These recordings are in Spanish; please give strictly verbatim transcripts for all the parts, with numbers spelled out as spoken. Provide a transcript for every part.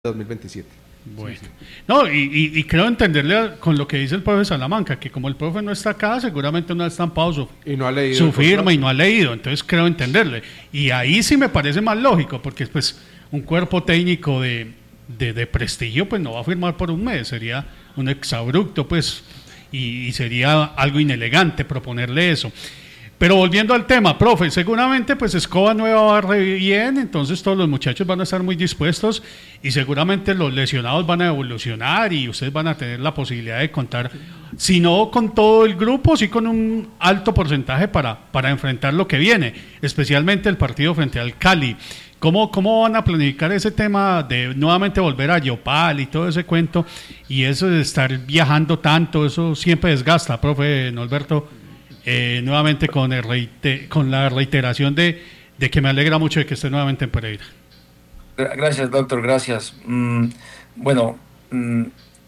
dos mil veintisiete. Bueno, sí, sí. No, y, y, y creo entenderle con lo que dice el profe Salamanca, que como el profe no está acá, seguramente no ha estampado su, y no ha leído su firma y no ha leído, entonces creo entenderle. Y ahí sí me parece más lógico, porque pues un cuerpo técnico de, de, de prestigio pues no va a firmar por un mes, sería un exabrupto pues, y, y sería algo inelegante proponerle eso. Pero volviendo al tema, profe, seguramente pues Escoba Nueva va re bien, entonces todos los muchachos van a estar muy dispuestos y seguramente los lesionados van a evolucionar y ustedes van a tener la posibilidad de contar, si no con todo el grupo, sí con un alto porcentaje para, para enfrentar lo que viene, especialmente el partido frente al Cali. ¿Cómo, ¿Cómo van a planificar ese tema de nuevamente volver a Yopal y todo ese cuento? Y eso de estar viajando tanto, eso siempre desgasta, profe Norberto. Eh, nuevamente con, el reite, con la reiteración de, de que me alegra mucho de que esté nuevamente en Pereira. Gracias, doctor, gracias. Mm, bueno, mm,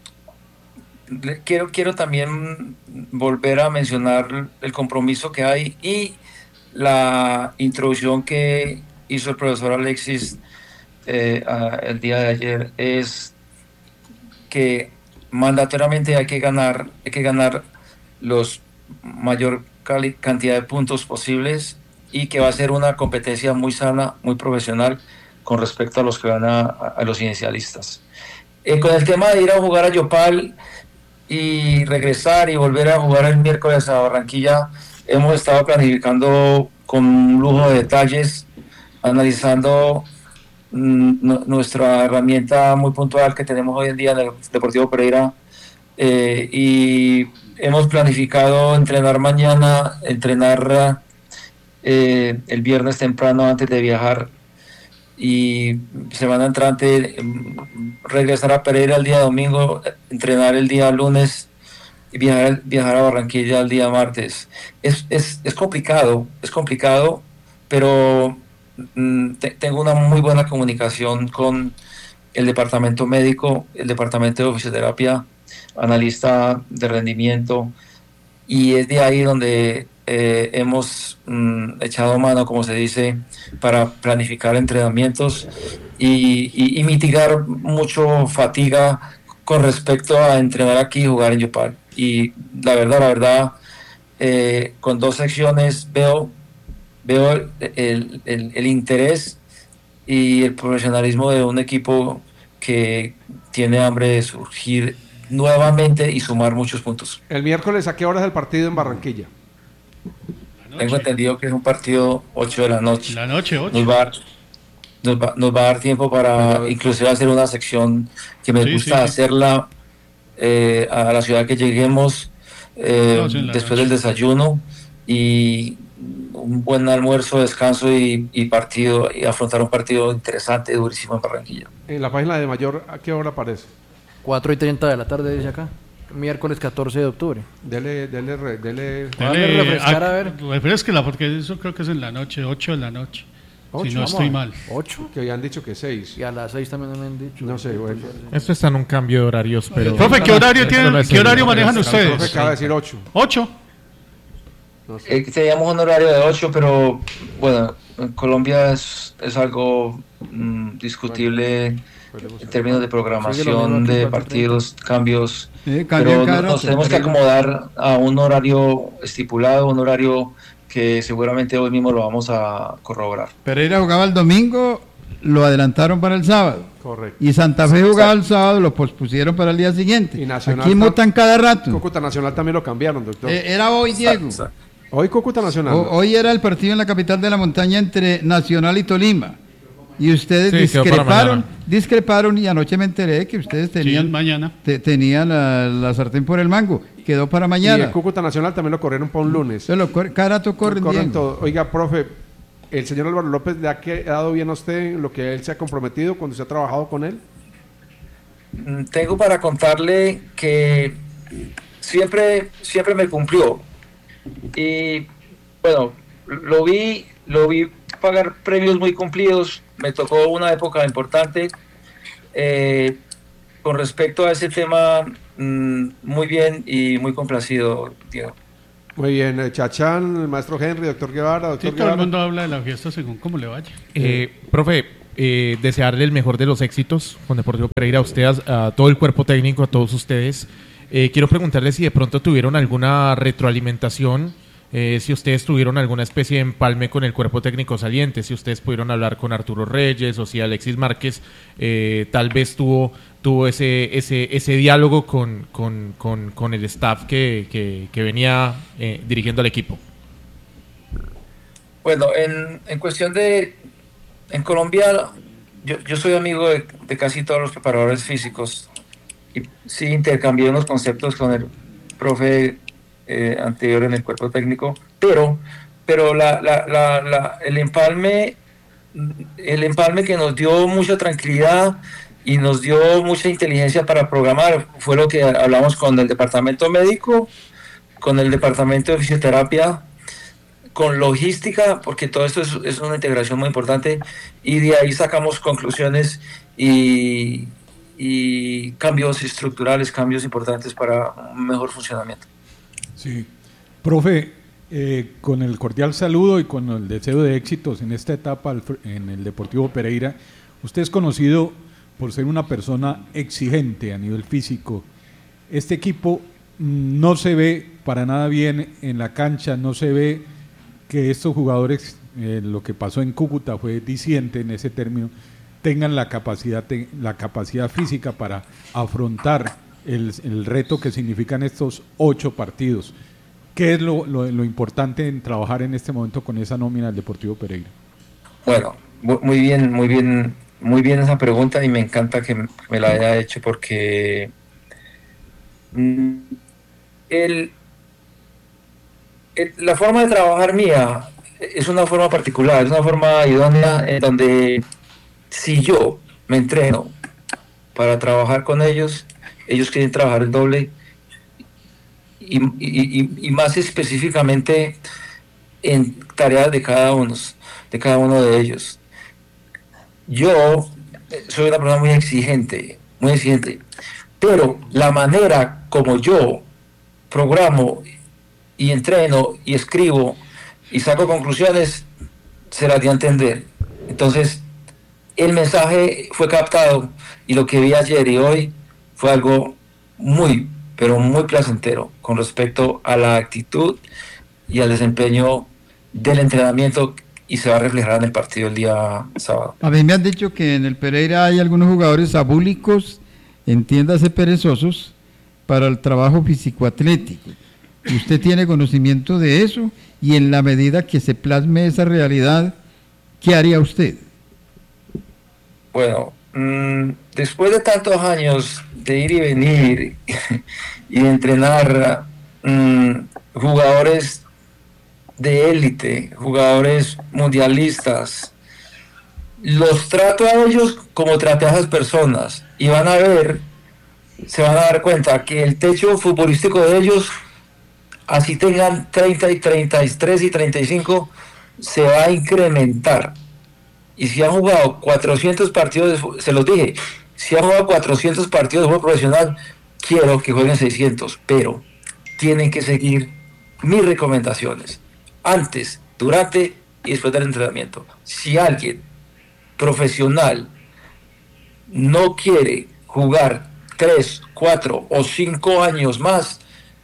quiero, quiero también volver a mencionar el compromiso que hay y la introducción que hizo el profesor Alexis eh, a, el día de ayer, es que mandatoriamente hay que ganar, hay que ganar los mayor cali- cantidad de puntos posibles y que va a ser una competencia muy sana, muy profesional con respecto a los que van a, a los inicialistas. Eh, con el tema de ir a jugar a Yopal y regresar y volver a jugar el miércoles a Barranquilla, hemos estado planificando con un lujo de detalles, analizando mm, nuestra herramienta muy puntual que tenemos hoy en día en el Deportivo Pereira, eh, y hemos planificado entrenar mañana, entrenar eh, el viernes temprano antes de viajar y semana entrante regresar a Pereira el día domingo, entrenar el día lunes y viajar, viajar a Barranquilla el día martes. Es, es, es complicado, es complicado, pero mm, te, tengo una muy buena comunicación con el departamento médico, el departamento de fisioterapia, analista de rendimiento, y es de ahí donde eh, hemos mm, echado mano, como se dice, para planificar entrenamientos y, y, y mitigar mucho fatiga con respecto a entrenar aquí y jugar en Yopal. Y la verdad, la verdad, eh, con dos secciones veo, veo el, el, el, el interés y el profesionalismo de un equipo que tiene hambre de surgir nuevamente y sumar muchos puntos. El miércoles, ¿a qué hora es el partido en Barranquilla? Tengo entendido que es un partido ocho de la noche. La noche, ocho. Nos va a dar, nos va, nos va a dar tiempo para Pero, inclusive hacer una sección que me sí, gusta sí, hacerla eh, a la ciudad que lleguemos eh, no, sí, después noche. del desayuno y un buen almuerzo, descanso y, y partido, y afrontar un partido interesante, durísimo en Barranquilla. En la página de Mayor, ¿a qué hora aparece? cuatro y treinta de la tarde dice acá, miércoles catorce de octubre. Dele, dele, dele, dele, dele refrescar a, a ver. Refresquela, porque eso creo que es en la noche, ocho de la noche. ocho, si no estoy mal. ¿ocho? Que habían dicho que seis. Y a las seis también me han dicho. No sé, bueno. Esto está en un cambio de horarios, pero... Profe, ¿qué horario, tienen, ¿qué horario manejan ustedes? El profe acaba de decir ocho. ¿ocho? No sé. eh, teníamos un horario de ocho, pero bueno, en Colombia es, es algo mmm, discutible bueno, en términos de programación de partidos, cambios, sí, pero nos, nos tenemos que acomodar a un horario estipulado, un horario que seguramente hoy mismo lo vamos a corroborar. Pereira jugaba el domingo, lo adelantaron para el sábado. Correcto. Y Santa Fe jugaba el sábado, lo pospusieron para el día siguiente. Y Nacional Aquí mutan cada rato. Cúcuta Nacional también lo cambiaron, doctor. Eh, era hoy, Diego. Exacto. Hoy Cúcuta Nacional. O, hoy era el partido en la capital de la montaña entre Nacional y Tolima. Y ustedes sí, discreparon, discreparon y anoche me enteré que ustedes tenían sí, mañana. Te, tenían la, la sartén por el mango. Quedó para mañana. Y el Cúcuta Nacional también lo corrieron para un lunes. Lo, cada rato corren, corren todo. Oiga, profe, ¿el señor Álvaro López le ha quedado bien a usted lo que él se ha comprometido cuando usted ha trabajado con él? Tengo para contarle que siempre, siempre me cumplió. Y bueno, lo vi, lo vi pagar premios muy cumplidos. Me tocó una época importante. Eh, con respecto a ese tema, mmm, muy bien y muy complacido, Diego. Muy bien, eh, Chachán, el maestro Henry, doctor Guevara, doctor sí, todo Guevara. el mundo habla de la fiesta según cómo le vaya. Eh, profe, eh, desearle el mejor de los éxitos con Deportivo Pereira, a usted, a, a todo el cuerpo técnico, a todos ustedes. Eh, quiero preguntarle si de pronto tuvieron alguna retroalimentación, eh, si ustedes tuvieron alguna especie de empalme con el cuerpo técnico saliente, si ustedes pudieron hablar con Arturo Reyes o si Alexis Márquez eh, tal vez tuvo, tuvo ese, ese, ese diálogo con, con, con, con el staff que, que, que venía eh, dirigiendo al equipo. Bueno, en, en cuestión de... En Colombia, yo, yo soy amigo de, de casi todos los preparadores físicos y sí intercambié unos conceptos con el profe eh, anterior en el cuerpo técnico, pero, pero la, la, la, la, el empalme, el empalme que nos dio mucha tranquilidad y nos dio mucha inteligencia para programar fue lo que hablamos con el departamento médico, con el departamento de fisioterapia, con logística, porque todo esto es, es una integración muy importante, y de ahí sacamos conclusiones y, y cambios estructurales, cambios importantes para un mejor funcionamiento. Sí, profe, eh, con el cordial saludo y con el deseo de éxitos en esta etapa en el Deportivo Pereira, usted es conocido por ser una persona exigente a nivel físico. Este equipo no se ve para nada bien en la cancha, no se ve que estos jugadores, eh, lo que pasó en Cúcuta fue diciente en ese término, tengan la capacidad, te, la capacidad física para afrontar el, el reto que significan estos ocho partidos. ¿Qué es lo, lo, lo importante en trabajar en este momento con esa nómina del Deportivo Pereira? Bueno, muy bien, muy bien, muy bien esa pregunta y me encanta que me la haya hecho porque el la forma de trabajar mía es una forma particular, es una forma idónea en donde si yo me entreno para trabajar con ellos, ellos quieren trabajar el doble y, y, y, y más específicamente en tareas de cada uno, de cada uno de ellos. Yo soy una persona muy exigente, muy exigente, pero la manera como yo programo y entreno y escribo y saco conclusiones se las di a entender. Entonces el mensaje fue captado y lo que vi ayer y hoy fue algo muy pero muy placentero con respecto a la actitud y al desempeño del entrenamiento, y se va a reflejar en el partido el día sábado. A mí me han dicho que en el Pereira hay algunos jugadores abúlicos, entiéndase perezosos, para el trabajo físico-atlético. Usted tiene conocimiento de eso, y en la medida que se plasme esa realidad, ¿qué haría usted? Bueno, mmm, después de tantos años de ir y venir y de entrenar mmm, jugadores de élite, jugadores mundialistas, los trato a ellos como traté a esas personas, y van a ver, se van a dar cuenta que el techo futbolístico de ellos, así tengan treinta y treinta y tres y treinta y cinco, se va a incrementar. Y si han jugado cuatrocientos partidos, de, se los dije, si han jugado cuatrocientos partidos de fútbol profesional, quiero que jueguen seiscientos, pero tienen que seguir mis recomendaciones, antes, durante y después del entrenamiento. Si alguien profesional no quiere jugar tres, cuatro o cinco años más,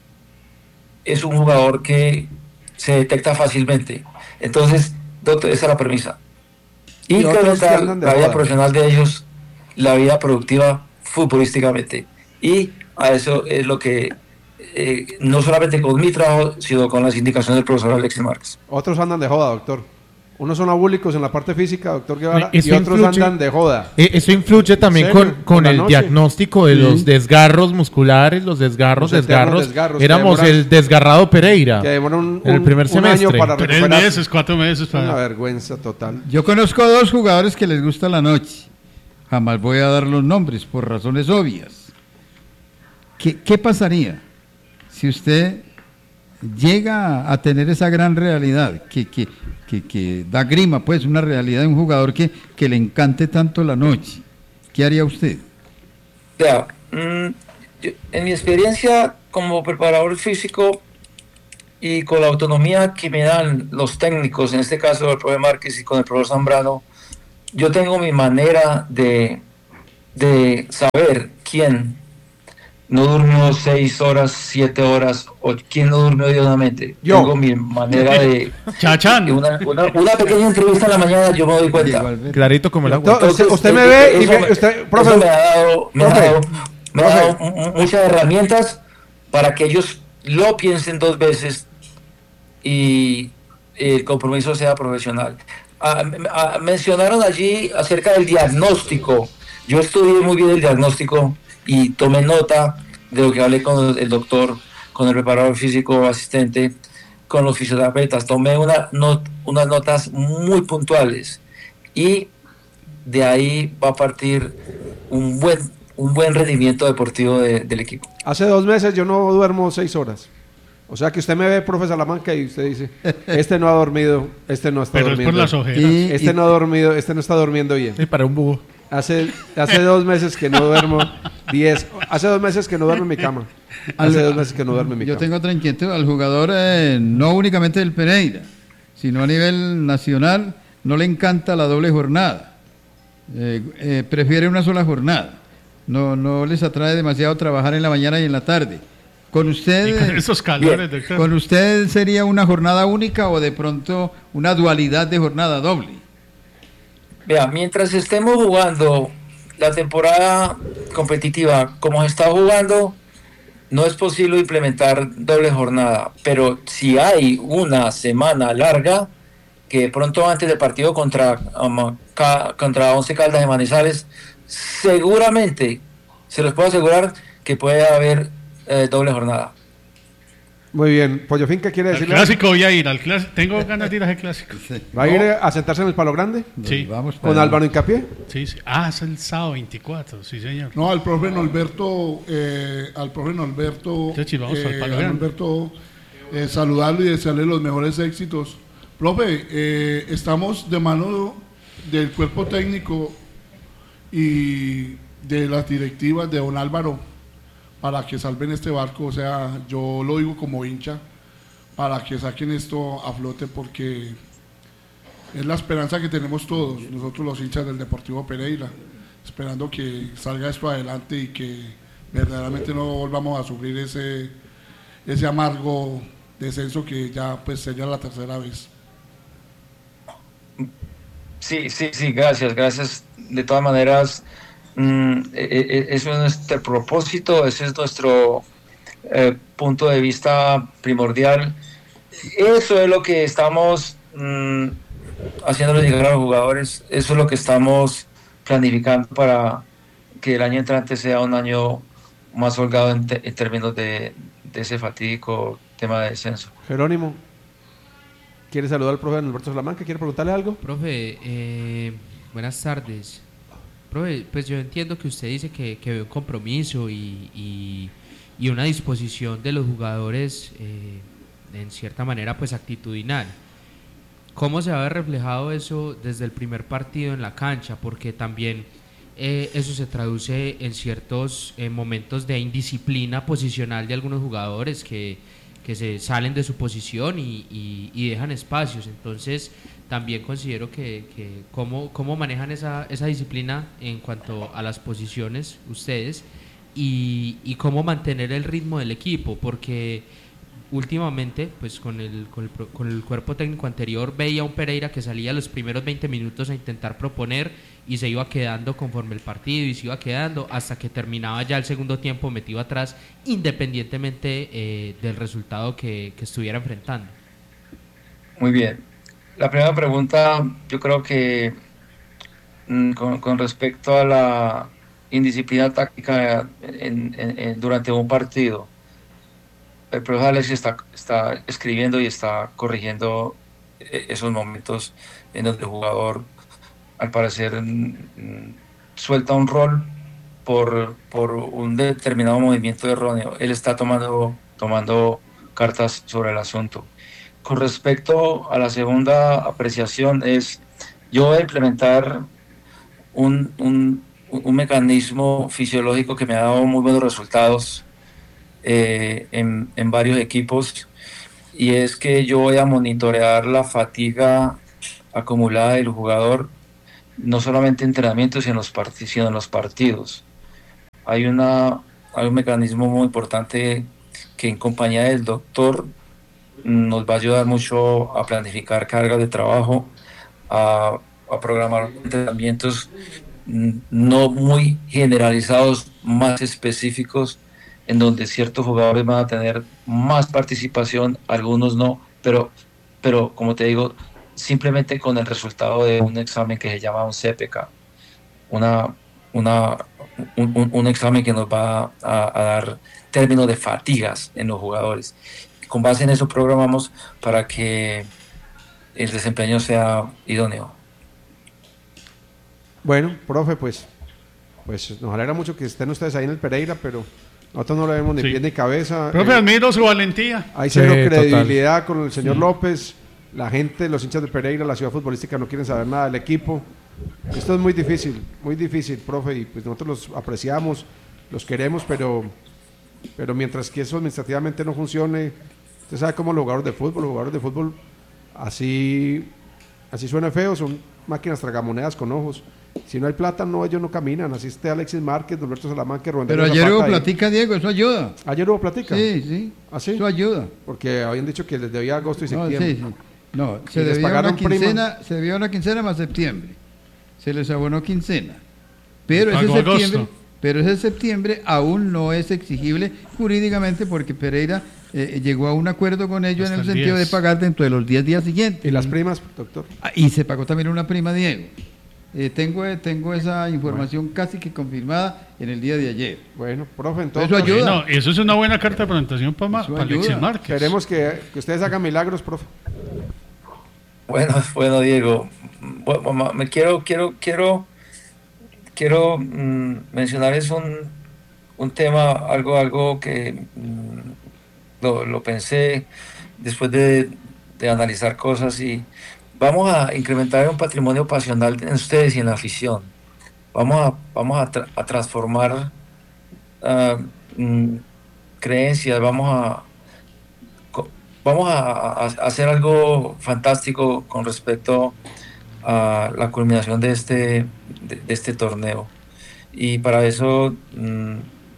es un jugador que se detecta fácilmente. Entonces, doctor, esa es la premisa. Incrementar la vida profesional de ellos, la vida productiva futbolísticamente. Y a eso es lo que, eh, no solamente con mi trabajo, sino con las indicaciones del profesor Alexis Márquez. Otros andan de joda, doctor. Unos son abúlicos en la parte física, doctor Guevara, eso y otros influye, andan de joda. Eso influye también con, con el noche. diagnóstico de sí. los desgarros musculares, los desgarros, los desgarros. desgarros. Éramos demoran, el desgarrado Pereira que demora un, en el primer un semestre. Año para Tres meses, cuatro meses. Para... Una vergüenza total. Yo conozco a dos jugadores que les gusta la noche. Jamás voy a dar los nombres por razones obvias. ¿Qué, qué pasaría si usted llega a tener esa gran realidad que, que, que, que da grima, pues, una realidad de un jugador que, que le encante tanto la noche? ¿Qué haría usted? Ya, mmm, yo, en mi experiencia como preparador físico y con la autonomía que me dan los técnicos, en este caso el profesor Márquez y con el profesor Zambrano, yo tengo mi manera de, de saber quién no durmió seis horas, siete horas, o quién no durmió dignamente. Yo. Tengo mi manera de... Chachán. Una, una, una pequeña entrevista en la mañana yo me doy cuenta. Clarito como el agua. Entonces, usted, usted me Entonces, ve y eso me, me- usted, profe, eso me ha dado, me ha profe, dado, me ha profe. dado m- m- muchas herramientas para que ellos lo piensen dos veces y el compromiso sea profesional. Ah, m- ah, mencionaron allí acerca del diagnóstico. Yo estudié muy bien el diagnóstico y tomé nota de lo que hablé con el doctor, con el preparador físico asistente, con los fisioterapeutas. Tomé una not- unas notas muy puntuales y de ahí va a partir un buen, un buen rendimiento deportivo de- del equipo. hace dos meses yo no duermo seis horas. O sea que usted me ve, profe Salamanca, y usted dice, este no ha dormido, este no está Pero es durmiendo. por las ojeras. Y- Este no ha dormido, este no está durmiendo bien. Sí, para un búho. Hace, hace dos meses que no duermo diez. Hace dos meses que no duermo en mi cama. Hace Al- dos meses que no duermo en mi Yo cama. tengo otra inquietud. Al jugador, eh, no únicamente del Pereira, sino a nivel nacional, no le encanta la doble jornada. Eh, eh, prefiere una sola jornada. No, no les atrae demasiado trabajar en la mañana y en la tarde. Con usted, Y con eh, esos calores, doctor. ¿con usted sería una jornada única o de pronto una dualidad de jornada doble? Vea, mientras estemos jugando la temporada competitiva como se está jugando, no es posible implementar doble jornada, pero si hay una semana larga, que de pronto antes del partido contra, um, ca- contra Once Caldas de Manizales, seguramente, se los puedo asegurar que puede haber eh, doble jornada. Muy bien. Pollo Finca quiere Al decirle. clásico voy a ir, al clásico. Tengo ganas de ir a ese clásico. ¿Va a ir a sentarse en el Palo Grande? Sí. Vamos Con para- Álvaro Hincapié. Sí, sí. Ah, es el sábado veinticuatro, sí, señor. No, al profe Norberto, eh, al profe Norberto, Chachi, vamos al eh, Palo a Grande. Norberto eh, saludarlo y desearle los mejores éxitos. Profe, eh, estamos de mano del cuerpo técnico y de las directivas de don Álvaro para que salven este barco. O sea, yo lo digo como hincha, para que saquen esto a flote, porque es la esperanza que tenemos todos, nosotros los hinchas del Deportivo Pereira, esperando que salga esto adelante y que verdaderamente no volvamos a sufrir ese, ese amargo descenso que ya pues sería la tercera vez. Sí, sí, sí, gracias, gracias. De todas maneras, mm, e- e- eso es nuestro propósito, ese es nuestro eh, punto de vista primordial. Eso es lo que estamos mm, haciéndole llegar a los jugadores, eso es lo que estamos planificando para que el año entrante sea un año más holgado en, te- en términos de, de ese fatídico tema de descenso. Jerónimo. ¿Quiere saludar al profe Alberto Salamanca? ¿Quiere preguntarle algo? Profe, eh, buenas tardes. Profe, pues yo entiendo que usted dice que, que ve un compromiso y, y, y una disposición de los jugadores, eh, en cierta manera, pues actitudinal. ¿Cómo se va a ver reflejado eso desde el primer partido en la cancha? Porque también eh, eso se traduce en ciertos eh, momentos de indisciplina posicional de algunos jugadores que, que se salen de su posición y, y- y dejan espacios. Entonces, también considero que, que cómo, cómo manejan esa, esa disciplina en cuanto a las posiciones ustedes y, y cómo mantener el ritmo del equipo, porque últimamente, pues con el, con, el, pro- con el cuerpo técnico anterior, veía a un Pereira que salía los primeros veinte minutos a intentar proponer y se iba quedando conforme el partido y se iba quedando hasta que terminaba ya el segundo tiempo metido atrás, independientemente eh, del resultado que, que estuviera enfrentando. Muy bien. La primera pregunta, yo creo que mm, con, con respecto a la indisciplina táctica en- en- en- durante un partido, el profesor Alex está, está escribiendo y está corrigiendo eh, esos momentos en donde el jugador, al parecer, mm, mm, suelta un rol por, por un determinado movimiento erróneo. Él está tomando, tomando cartas sobre el asunto. Con respecto a la segunda apreciación, es yo voy a implementar un, un, un mecanismo fisiológico que me ha dado muy buenos resultados eh, en, en varios equipos, y es que yo voy a monitorear la fatiga acumulada del jugador no solamente entrenamientos, sino en los partidos, sino en los partidos. Hay, una, hay un mecanismo muy importante que en compañía del doctor nos va a ayudar mucho a planificar cargas de trabajo, a, a programar entrenamientos no muy generalizados, más específicos, en donde ciertos jugadores van a tener más participación, algunos no, pero, pero como te digo, simplemente con el resultado de un examen que se llama un C P K, una, una, un, un, un examen que nos va a, a dar términos de fatigas en los jugadores. Con base en eso programamos para que el desempeño sea idóneo. Bueno, profe, pues, pues nos alegra mucho que estén ustedes ahí en el Pereira, pero nosotros no le vemos ni Sí. pie ni cabeza. Profe, Eh, admiro su valentía. hay Sí, cero total. credibilidad con el señor Sí. López. La gente, los hinchas de Pereira, la ciudad futbolística no quieren saber nada del equipo. Esto es muy difícil, muy difícil, profe, y pues nosotros los apreciamos, los queremos, pero, pero mientras que eso administrativamente no funcione, usted sabe cómo los jugadores de fútbol, los jugadores de fútbol, así, así suena feo, son máquinas tragamonedas con ojos. Si no hay plata, no, ellos no caminan. Así esté Alexis Márquez, Roberto Salamanca, Rubén Pero Darío ayer hubo Zapata y- platica, Diego, eso ayuda. Ayer hubo platica. Sí, sí. ¿Ah, sí? Eso ayuda. Porque habían dicho que les debía agosto y No, septiembre. sí, sí. No, Y se les debía pagaron una quincena, prima. se debía una quincena más septiembre. Se les abonó quincena. Pero ese Pagó septiembre, agosto. pero ese septiembre aún no es exigible jurídicamente porque Pereira eh, llegó a un acuerdo con ellos Hasta en el el sentido diez. de pagar dentro de los diez días siguientes. ¿Y las primas, doctor? Ah, y se pagó también una prima, Diego. Eh, tengo, tengo esa información casi que confirmada en el día de ayer. Bueno, profe, entonces Eso ayuda. No, eso es una buena carta de presentación para, Ma- Eso para Alexis ayuda. Márquez. queremos que, que ustedes hagan milagros, profe. Bueno, bueno, Diego, bueno, ma- me quiero, quiero, quiero, quiero mm, mencionarles un, un tema, algo, algo que mm, lo, lo pensé después de, de analizar cosas y vamos a incrementar un patrimonio pasional en ustedes y en la afición. Vamos a, vamos a, tra- a transformar ah, mm, creencias, vamos a co- vamos a, a- a hacer algo fantástico con respecto a la culminación de este, de, de este torneo. Y para eso mm,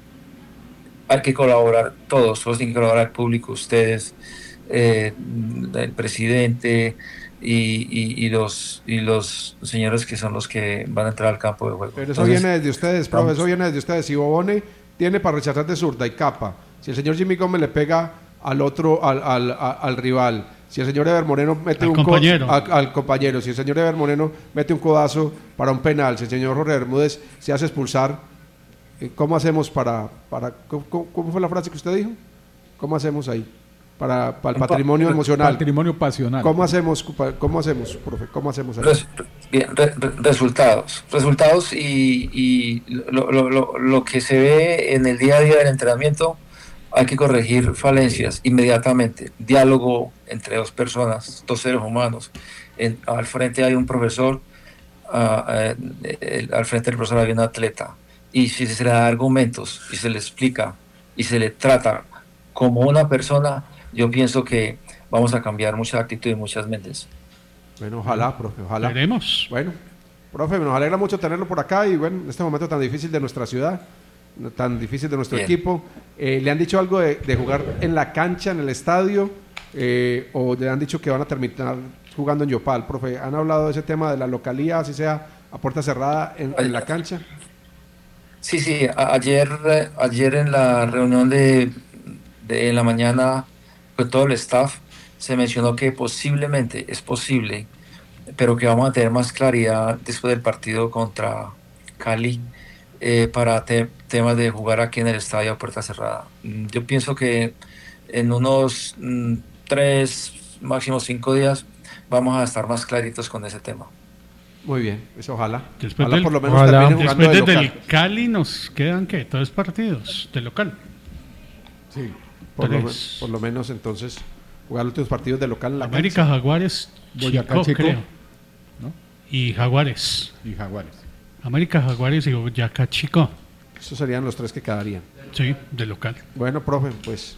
hay que colaborar todos, todos tienen que colaborar el público, ustedes, eh, el presidente y, y- y los, y los señores que son los que van a entrar al campo de juego. Pero eso Entonces, viene desde ustedes, profe, vamos. eso viene desde ustedes. Si Bobone tiene para rechazar de zurda y capa, si el señor Jimmy Gómez le pega al otro, al, al, a- al rival, si el señor Ever Moreno mete Al un co- compañero. a- al compañero, si el señor Ever Moreno mete un codazo para un penal, si el señor Jorge Bermúdez se hace expulsar, eh, ¿cómo hacemos para, para ¿cómo, cómo- cómo fue la frase que usted dijo? ¿Cómo hacemos ahí? Para, para el Un pa- patrimonio emocional. Patrimonio pasional. ¿Cómo hacemos, cómo hacemos, profe? ¿Cómo hacemos ahí? Res- bien, re- re- resultados, resultados y, y lo, lo- lo- lo que se ve en el día a día del entrenamiento, hay que corregir falencias inmediatamente. Diálogo entre dos personas, dos seres humanos. En- al frente hay un profesor, ah, eh, el- al frente del profesor hay un atleta. Y si se le da argumentos y se le explica y se le trata como una persona, yo pienso que vamos a cambiar mucha actitud y muchas mentes. Bueno, ojalá, profe, ojalá. Veremos. Bueno, profe, nos alegra mucho tenerlo por acá y bueno, en este momento tan difícil de nuestra ciudad, no- tan difícil de nuestro Bien. equipo. Eh, ¿Le han dicho algo de, de jugar en la cancha, en el estadio? Eh, ¿O le han dicho que van a terminar jugando en Yopal, profe? ¿Han hablado de ese tema de la localía, así sea a puerta cerrada en, en la cancha? Sí, sí, a- ayer, eh, ayer en la reunión de, de en la mañana con todo el staff se mencionó que posiblemente es posible, pero que vamos a tener más claridad después del partido contra Cali eh, para te- temas de jugar aquí en el estadio a puerta cerrada. Mm, Yo pienso que en unos mm, tres, máximo cinco días vamos a estar más claritos con ese tema. Muy bien, eso ojalá. Después ojalá del- por lo menos ojalá. terminen jugando Después de desde local. el Cali nos quedan, ¿qué? Tres partidos de local. Sí. Por lo, Tres. por lo menos entonces jugar los últimos partidos de local en la América, Jaguares, Boyacá Chico, Chico, creo. ¿no? Y Jaguares. Y Jaguares. América, Jaguares y Boyacá Chico. cancha. Esos serían los tres que quedarían. Sí, de local. Bueno, profe, pues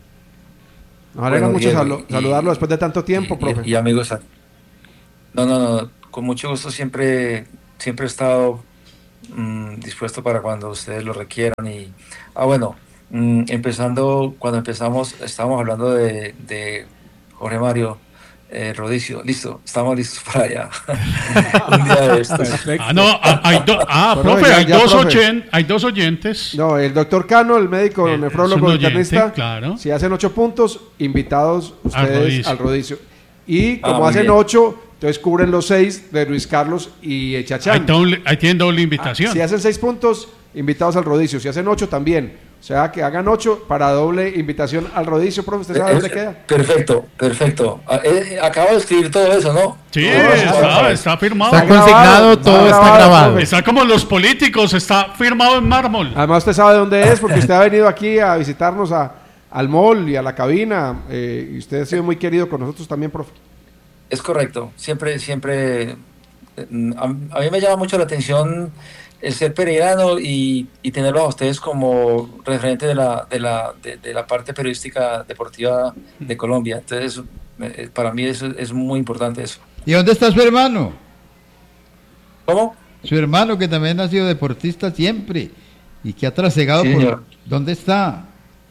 nos alegra Bueno, mucho Diego, salu- y- saludarlo después de tanto tiempo, y, profe. y amigos, no, no, no, con mucho gusto siempre siempre he estado mm, dispuesto para cuando ustedes lo requieran. Y, ah, bueno, mm, empezando, cuando empezamos, estábamos hablando de, de Jorge Mario eh, Rodicio. Listo, estamos listos para allá. Un día de estos. Ah, no, ah, hay, do- ah, Bueno, profe, ya- hay, ya, dos profe. oyen- hay dos oyentes. No, el doctor Cano, el médico, Eh, nefrólogo, es un oyente, internista. claro. Si hacen ocho puntos, invitados ustedes rodicio. al rodicio. Y Ah, como muy hacen bien. ocho, entonces cubren los seis de Luis Carlos y Ahí, Chachán. doble- ahí tienen doble invitación. Si hacen seis puntos, invitados al rodicio. Si hacen ocho, también. O sea, que hagan ocho para doble invitación al rodicio, profe. ¿Usted sabe dónde Eh, queda? Perfecto, perfecto. Ah, eh, acabo de escribir todo eso, ¿no? Sí, No, está, está firmado. Está grabado, consignado, está todo está grabado, grabado. profe. Está como los políticos, está firmado en mármol. Además, usted sabe dónde es, porque usted ha venido aquí a visitarnos a, al mall y a la cabina. eh, y usted ha sido muy querido con nosotros también, profe. Es correcto, siempre, siempre, eh, a, a mí me llama mucho la atención el ser pereirano y, y tenerlos a ustedes como referente de la, de la, de, de la parte periodística deportiva de Colombia. Entonces, eh, para mí eso es muy importante eso. ¿Y dónde está su hermano? ¿Cómo? Su hermano que también ha sido deportista siempre y que ha trasegado Sí, por... señor. ¿Dónde está?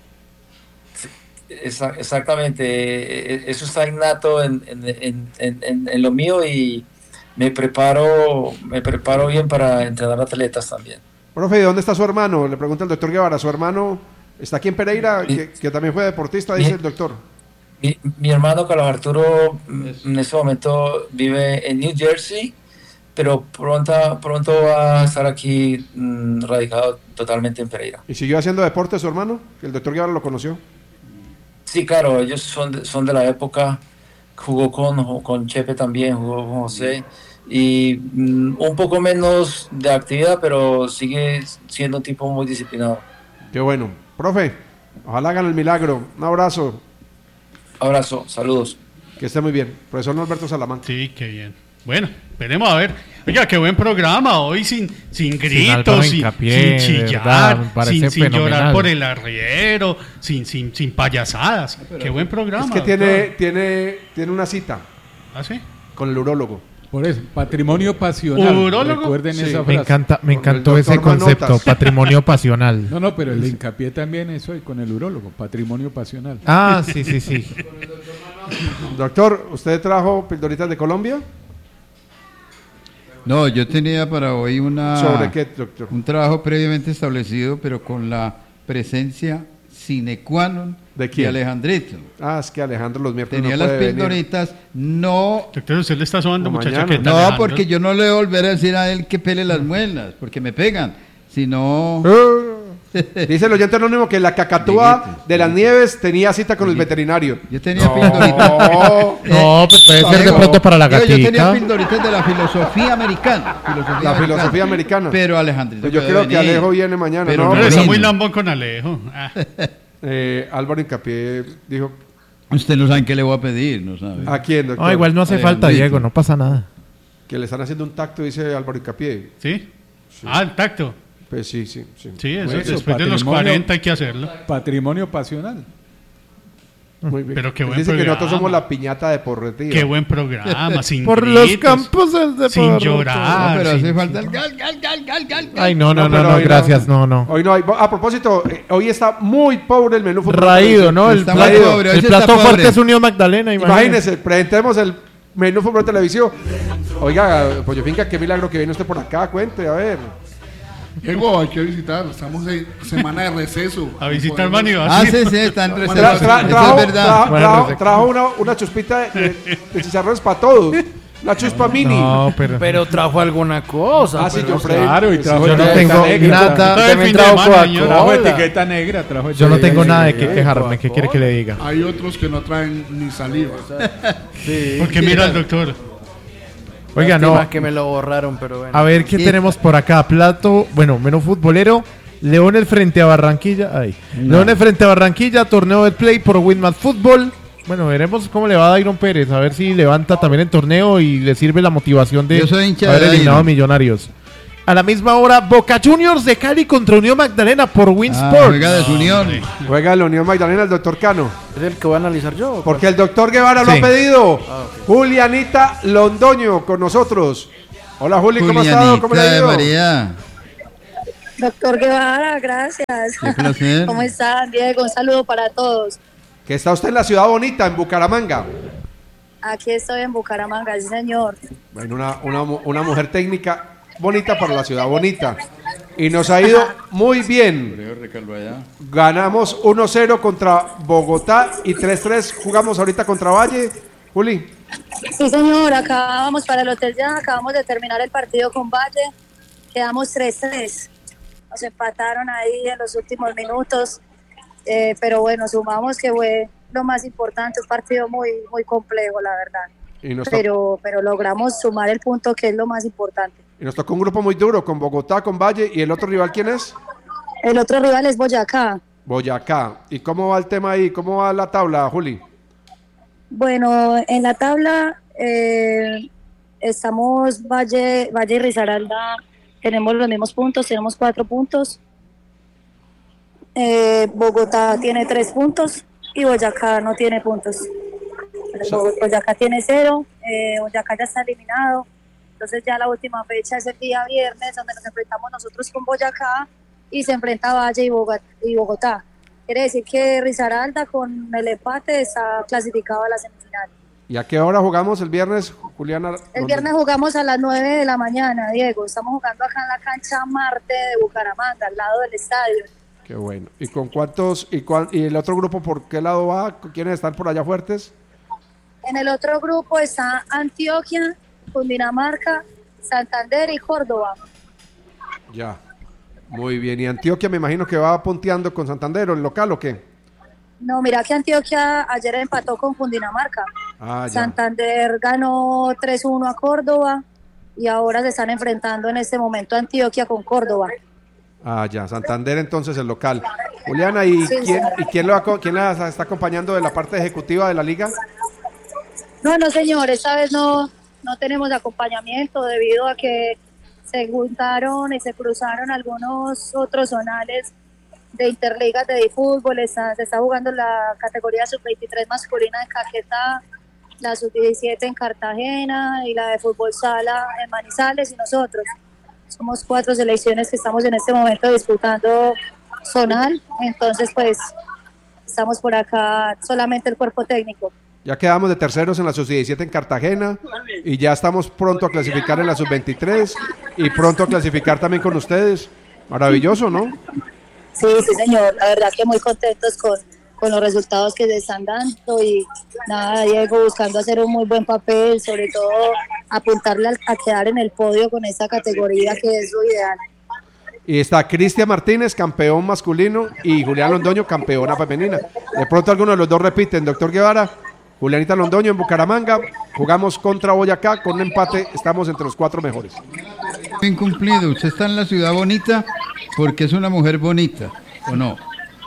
Esa- exactamente, eh, eso está innato en, en, en, en, en- en lo mío y me preparo, me preparo bien para entrenar atletas también. Profe, ¿y dónde está su hermano? Le pregunta el doctor Guevara. ¿Su hermano está aquí en Pereira, Sí. que, que también fue deportista? Dice Sí. el doctor. Mi, mi hermano Carlos Arturo mm, en este momento vive en New Jersey, pero pronto, pronto va a estar aquí mm, radicado totalmente en Pereira. ¿Y siguió haciendo deporte su hermano? Que el doctor Guevara lo conoció. Sí, claro, ellos son de, son de la época, jugó con, con Chepe también, jugó con José, y mm, un poco menos de actividad, pero sigue siendo un tipo muy disciplinado. Qué bueno. Profe, ojalá hagan el milagro. Un abrazo. Abrazo, saludos. Que esté muy bien. Profesor Norberto Salamanca. Sí, qué bien. Bueno, veremos a ver. Oiga, qué buen programa hoy sin, sin Álvaro gritos, sin, Hincapié, sin de verdad, chillar, me parece sin, sin llorar fenomenal. por el arriero, sin, sin, sin payasadas. Qué buen programa. Es que tiene, tiene, tiene una cita ¿Ah, sí? con el urólogo. Por eso, patrimonio pasional. ¿Urólogo? Recuerden Sí, esa Me frase. encanta, me Con encantó el ese doctor concepto, Manotas. patrimonio pasional. No, no, pero el hincapié también es hoy con el urólogo, patrimonio pasional. Ah, sí, sí, sí. Doctor, ¿usted trajo pildoritas de Colombia? No, yo tenía para hoy una... ¿Sobre qué, doctor? Un trabajo previamente establecido, pero con la presencia sine qua non ¿De quién? Alejandrito. Ah, es que Alejandro los miércoles Tenía no las puede venir. pildoritas, no... Doctor, usted le está sonando O mucha mañana. chaqueta. No, Alejandro. porque yo no le voy a volver a decir a él que pele las muelas, porque me pegan, sino... Eh, Dice el oyente anónimo que la cacatúa de las nieves tenía cita con el veterinario. Yo tenía pildoritas... No, No, pues puede ser de Digo, pronto para la digo, Yo tenía gatica. pildoritas de la filosofía americana. Filosofía la filosofía americana. Pero Alejandrito Pues yo puede creo que venir. Alejo viene mañana, Pero ¿no? Pero no está vino. muy lambón con Alejo. Ah, Eh, Álvaro Hincapié dijo, Usted no sabe qué le voy a pedir, no sabe. ¿a quién, doctor? No, igual no hace Alejandrito. falta, Diego, no pasa nada. Que le están haciendo un tacto, dice Álvaro Hincapié. ¿Sí? Ah, el tacto. Pues sí, sí, sí. Sí, eso, Eso, después de los patrimonio. cuarenta hay que hacerlo. Patrimonio pasional. Muy bien. Pero qué Él buen dice que programa. nosotros somos la piñata de porretía. Qué buen programa, sin Por los gritos, campos del deporte. sin No, llorar. pero sin- hace falta el gal, gal, gal, gal, gal. gal. Ay, no, no, no, pero no, hoy gracias, no, no. Hoy no hay. A propósito, eh, hoy está muy pobre el menú fútbol. Raído, ¿no? El Está plato, muy pobre, hoy el sí plato está fuerte pobre. es Unión Magdalena, imagínese. Imagínese, presentemos el menú fútbol de televisión. Oiga, Pollo Finca, qué milagro que viene usted por acá, cuente, a ver. Diego, hay que visitar. Estamos en semana de receso. A visitar Podemos- Manio. Ah, sí, sí, está en Tra- reserva. tra- Eso trajo, es verdad. tra- Bueno, trajo- perfecto. trajo una, una chuspita de, de- de chicharrones para todos. La chuspa mini. No, pero, Pero trajo alguna cosa. Ah, sí, pero yo pre- Claro, y trajo yo no etiqueta tengo negra. nada, Todo el También fin de trajo semana, Coca-Cola. señor. Trajo etiqueta negra, trajo yo no etiqueta tengo negra. nada de qué quejarme, ¿qué quiere que le diga? Hay otros que no traen ni saliva. Porque mira al doctor. Oiga, no, Lástima que me lo borraron, pero bueno. a ver qué tenemos por acá, plato, bueno, menú futbolero, Leones frente a Barranquilla, ay, Leones frente a Barranquilla, torneo de play por Winmar Fútbol. Bueno, veremos cómo le va a Dairon Pérez, a ver si levanta también el torneo y le sirve la motivación de Yo soy hincha haber de eliminado a Dairon. Millonarios. A la misma hora, Boca Juniors de Cali contra Unión Magdalena por Win Ah, Sports. juega de su unión. Juega la Unión Magdalena el doctor Cano. ¿Es el que voy a analizar yo? o Porque el doctor Guevara lo Sí. ha pedido. Julianita Londoño con nosotros. Hola Juli, ¿cómo has estado? ¿Cómo le ha ido? María. Doctor Guevara, gracias. Qué placer. ¿Cómo están, Diego? Un saludo para todos. Que está usted en la ciudad bonita, en Bucaramanga. Aquí estoy en Bucaramanga, sí señor. Bueno, una, una, una mujer técnica bonita para la ciudad bonita. Y nos ha ido muy bien. Ganamos uno cero contra Bogotá y tres tres jugamos ahorita contra Valle. Juli. Sí señor, acá vamos para el hotel ya, acabamos de terminar el partido con Valle. Quedamos tres tres. Nos empataron ahí en los últimos minutos. Eh, pero bueno, sumamos que fue lo más importante, un partido muy, muy complejo, la verdad. Y nos pero, pero logramos sumar el punto que es lo más importante. Y nos tocó un grupo muy duro, con Bogotá, con Valle, ¿y el otro rival quién es? El otro rival es Boyacá. Boyacá. ¿Y cómo va el tema ahí? ¿Cómo va la tabla, Juli? Bueno, en la tabla eh, estamos Valle, Valle y Risaralda, tenemos los mismos puntos, tenemos cuatro puntos. Eh, Bogotá tiene tres puntos y Boyacá no tiene puntos. Boyacá tiene cero, eh, Boyacá ya está eliminado. Entonces ya la última fecha es el día viernes, donde nos enfrentamos nosotros con Boyacá y se enfrenta Valle y Bogotá. Y Bogotá. Quiere decir que Risaralda con el empate está clasificado a la semifinal. ¿Y a qué hora jugamos el viernes, Juliana? El viernes jugamos a las nueve de la mañana, Diego. Estamos jugando acá en la cancha Marte de Bucaramanga, al lado del estadio. Qué bueno. ¿Y con cuántos? ¿Y, cuál, y el otro grupo por qué lado va? ¿Quiénes están por allá fuertes? En el otro grupo está Antioquia, Cundinamarca, Santander y Córdoba. Ya, muy bien. ¿Y Antioquia me imagino que va punteando con Santander, el local o qué? No, mira que Antioquia ayer empató con Cundinamarca. Ah, ya. Santander ganó tres uno a Córdoba y ahora se están enfrentando en este momento Antioquia con Córdoba. Ah, ya. Santander entonces el local. Juliana, ¿y Sí, quién, sí. ¿y quién, lo, quién la está acompañando de la parte ejecutiva de la liga? No, no señor, esta vez no, no tenemos acompañamiento debido a que se juntaron y se cruzaron algunos otros zonales de interligas de fútbol. Está, se está jugando la categoría sub veintitrés masculina en Caquetá, la sub diecisiete en Cartagena y la de fútbol sala en Manizales y nosotros. Somos cuatro selecciones que estamos en este momento disputando zonal, entonces pues estamos por acá solamente el cuerpo técnico. Ya quedamos de terceros en la sub diecisiete en Cartagena y ya estamos pronto a clasificar en la sub veintitrés y pronto a clasificar también con ustedes. Maravilloso, ¿no? Sí, sí señor, la verdad que muy contentos con, con los resultados que se están dando y nada, Diego, buscando hacer un muy buen papel, sobre todo apuntarle a, a quedar en el podio con esta categoría que es lo ideal. Y está Cristian Martínez, campeón masculino, y Julián Londoño, campeona femenina. De pronto alguno de los dos repiten, doctor Guevara. Julianita Londoño en Bucaramanga, jugamos contra Boyacá, con un empate estamos entre los cuatro mejores. Bien cumplido, usted está en la ciudad bonita porque es una mujer bonita, ¿o no?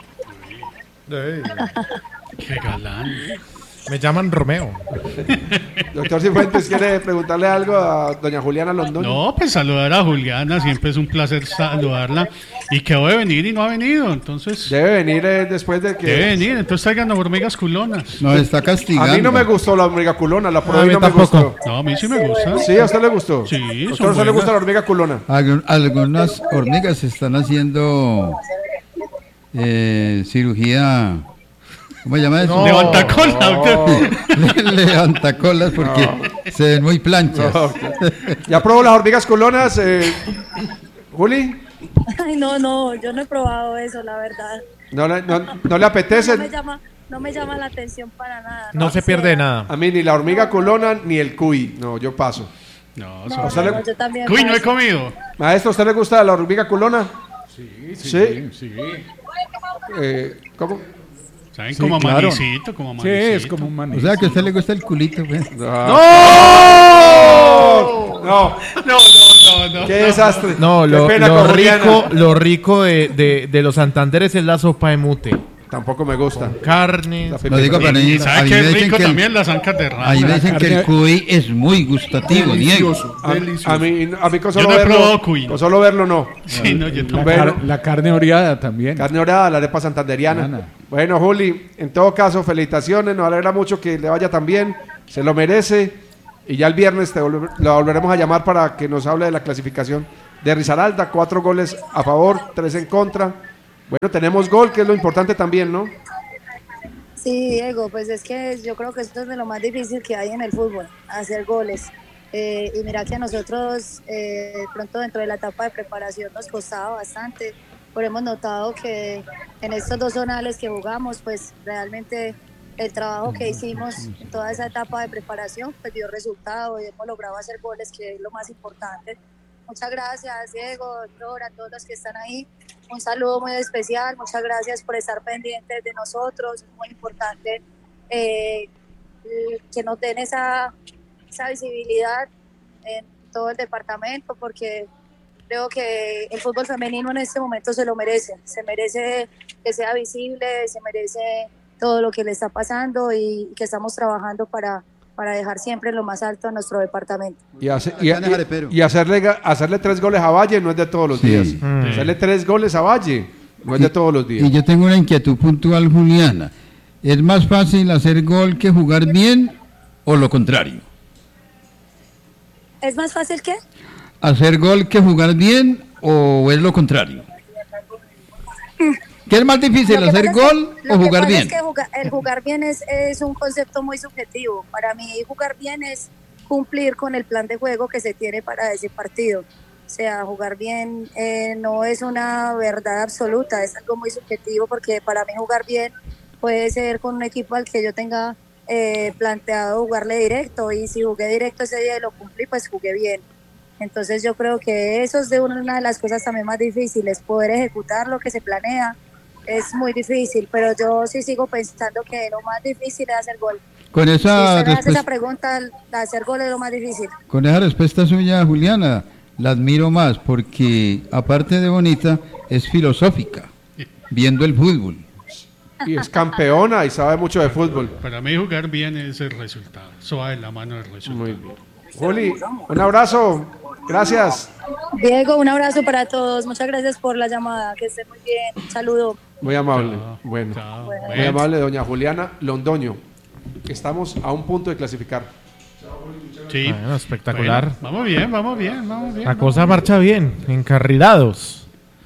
Qué galán. Me llaman Romeo. Doctor Cifuentes, ¿quiere preguntarle algo a doña Juliana Londoño? No, pues saludar a Juliana, siempre es un placer saludarla. Y que debe venir y no ha venido, entonces... Debe venir eh, después de que... Debe venir, entonces traigan hormigas culonas. Nos está castigando. A mí no me gustó la hormiga culona, la A probé y mí no me tampoco. gustó. No, a mí sí me gusta. ¿Sí? ¿A usted le gustó? Sí, ¿A usted son no se le buenas. gusta la hormiga culona? Algu- Algunas hormigas están haciendo eh, cirugía, ¿cómo se llama eso? No. Levanta cola, doctor. Levantacolas porque se ven muy planchas. No. ¿Ya probó las hormigas culonas, eh, Juli? Ay, no, no, yo no he probado eso, la verdad. ¿No le, no, no le apetece? No me llama, no me llama la atención para nada. No se pierde de nada. A mí ni la hormiga culona ni el cuy. No, yo paso. No, No, son- ¿A usted le- no, yo también Uy, no he paso. comido. Maestro, ¿a usted le gusta la hormiga culona? Sí, sí, ¿Sí? sí. Eh, ¿Cómo? ¿Saben? Sí, como claro. manicito, como Sí, manicito. es como un O maní. sea que a usted le gusta el culito, pues. ¡No! No, No, no, no, no. qué desastre. No, Qué lo, pena lo con Juliana. rico, lo rico de, de, de los Santanderes es la sopa de mute. Tampoco me gusta. Carne. Lo digo para Y, mí. y A ¿sabe mí qué me es dicen rico que el- también? Las ancas de rana. ahí me dicen que el carne- cuy es muy gustativo, Diego. Delicioso, A, delicioso. a mí, a mí con Yo solo no he verlo, probado cuy. con solo verlo no. Sí, no, yo La, tampoco. Bueno. car- la carne oreada también. Carne orada, la arepa santanderiana. Ana. Bueno, Juli, en todo caso, felicitaciones, nos alegra mucho que le vaya tan bien, se lo merece Y ya el viernes te volver, la volveremos a llamar para que nos hable de la clasificación de Risaralda. Cuatro goles a favor, tres en contra. Bueno, tenemos gol, que es lo importante también, ¿no? Sí, Diego, pues es que yo creo que esto es de lo más difícil que hay en el fútbol, hacer goles. Eh, y mira que a nosotros, eh, pronto dentro de la etapa de preparación nos costaba bastante, pero hemos notado que en estos dos zonales que jugamos, pues realmente el trabajo que hicimos en toda esa etapa de preparación pues dio resultado y hemos logrado hacer goles, que es lo más importante. Muchas gracias, Diego, doctor, a todos los que están ahí. Un saludo muy especial, muchas gracias por estar pendientes de nosotros. Es muy importante eh, que nos den esa, esa visibilidad en todo el departamento, porque creo que el fútbol femenino en este momento se lo merece. Se merece que sea visible, se merece todo lo que le está pasando y que estamos trabajando para... para dejar siempre lo más alto a nuestro departamento. Y, hace, y, y, y hacerle, hacerle tres goles a Valle no es de todos los sí. días. Mm. Hacerle tres goles a Valle no es de todos los días. Y yo tengo una inquietud puntual, Juliana. ¿Es más fácil hacer gol que jugar bien o lo contrario? ¿Es más fácil qué? ¿Hacer gol que jugar bien o es lo contrario? Mm. ¿Qué es más difícil, hacer gol que, o jugar bien? Es que jugar, el jugar bien es, es un concepto muy subjetivo. Para mí jugar bien es cumplir con el plan de juego que se tiene para ese partido. O sea, jugar bien eh, no es una verdad absoluta, es algo muy subjetivo, porque para mí jugar bien puede ser con un equipo al que yo tenga eh, planteado jugarle directo, y si jugué directo ese día y lo cumplí, pues jugué bien. Entonces yo creo que eso es de una de las cosas también más difíciles, poder ejecutar lo que se planea. Es muy difícil, pero yo sí sigo pensando que lo más difícil es hacer gol. Con esa, si usted me hace esa pregunta, hacer gol es lo más difícil. Con esa respuesta suya, Juliana, la admiro más, porque aparte de bonita, es filosófica, viendo el fútbol. Y es campeona y sabe mucho de fútbol. Para mí jugar bien es el resultado, suave la mano del resultado. Muy bien. Juli, un abrazo. Gracias. Diego, un abrazo para todos. Muchas gracias por la llamada. Que estén muy bien. Un saludo. Muy amable. Chao. Bueno. Chao. Muy amable, doña Juliana Londoño. Estamos a un punto de clasificar. Sí. Bueno, espectacular. Bueno, vamos bien, vamos bien, vamos bien. La vamos cosa bien. marcha bien, encarrilados.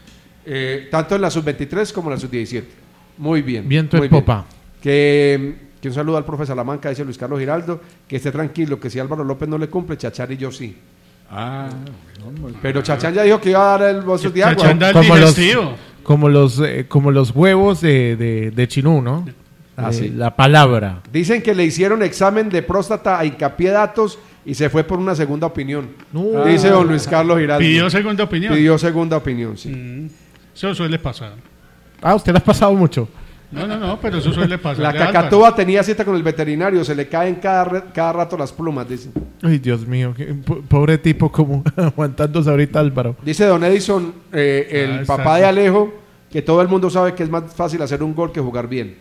Eh, tanto en la sub veintitrés como en la sub diecisiete. Muy bien. Viento muy en popa. Que, que un saludo al profe Salamanca, dice Luis Carlos Giraldo. Que esté tranquilo, que si Álvaro López no le cumple, Chachar y yo sí. Ah, bueno, pero Chachán ya dijo que iba a dar el bolso de agua. Como los, como, los, eh, como los huevos de, de, de Chinú, ¿no? Ah, eh, sí. La palabra. Dicen que le hicieron examen de próstata a hincapié datos y se fue por una segunda opinión. No. Dice don Luis Carlos Giraldo. Pidió segunda opinión. Pidió segunda opinión, sí. Mm, eso suele pasar. Ah, usted le ha pasado mucho. No, no, no, pero eso suele pasar. La cacatúa tenía cita con el veterinario, se le caen cada, cada rato las plumas, dice. Ay, Dios mío, qué pobre tipo como aguantándose ahorita, Álvaro. Dice don Edison, eh, el Ah, papá de Alejo, que todo el mundo sabe que es más fácil hacer un gol que jugar bien.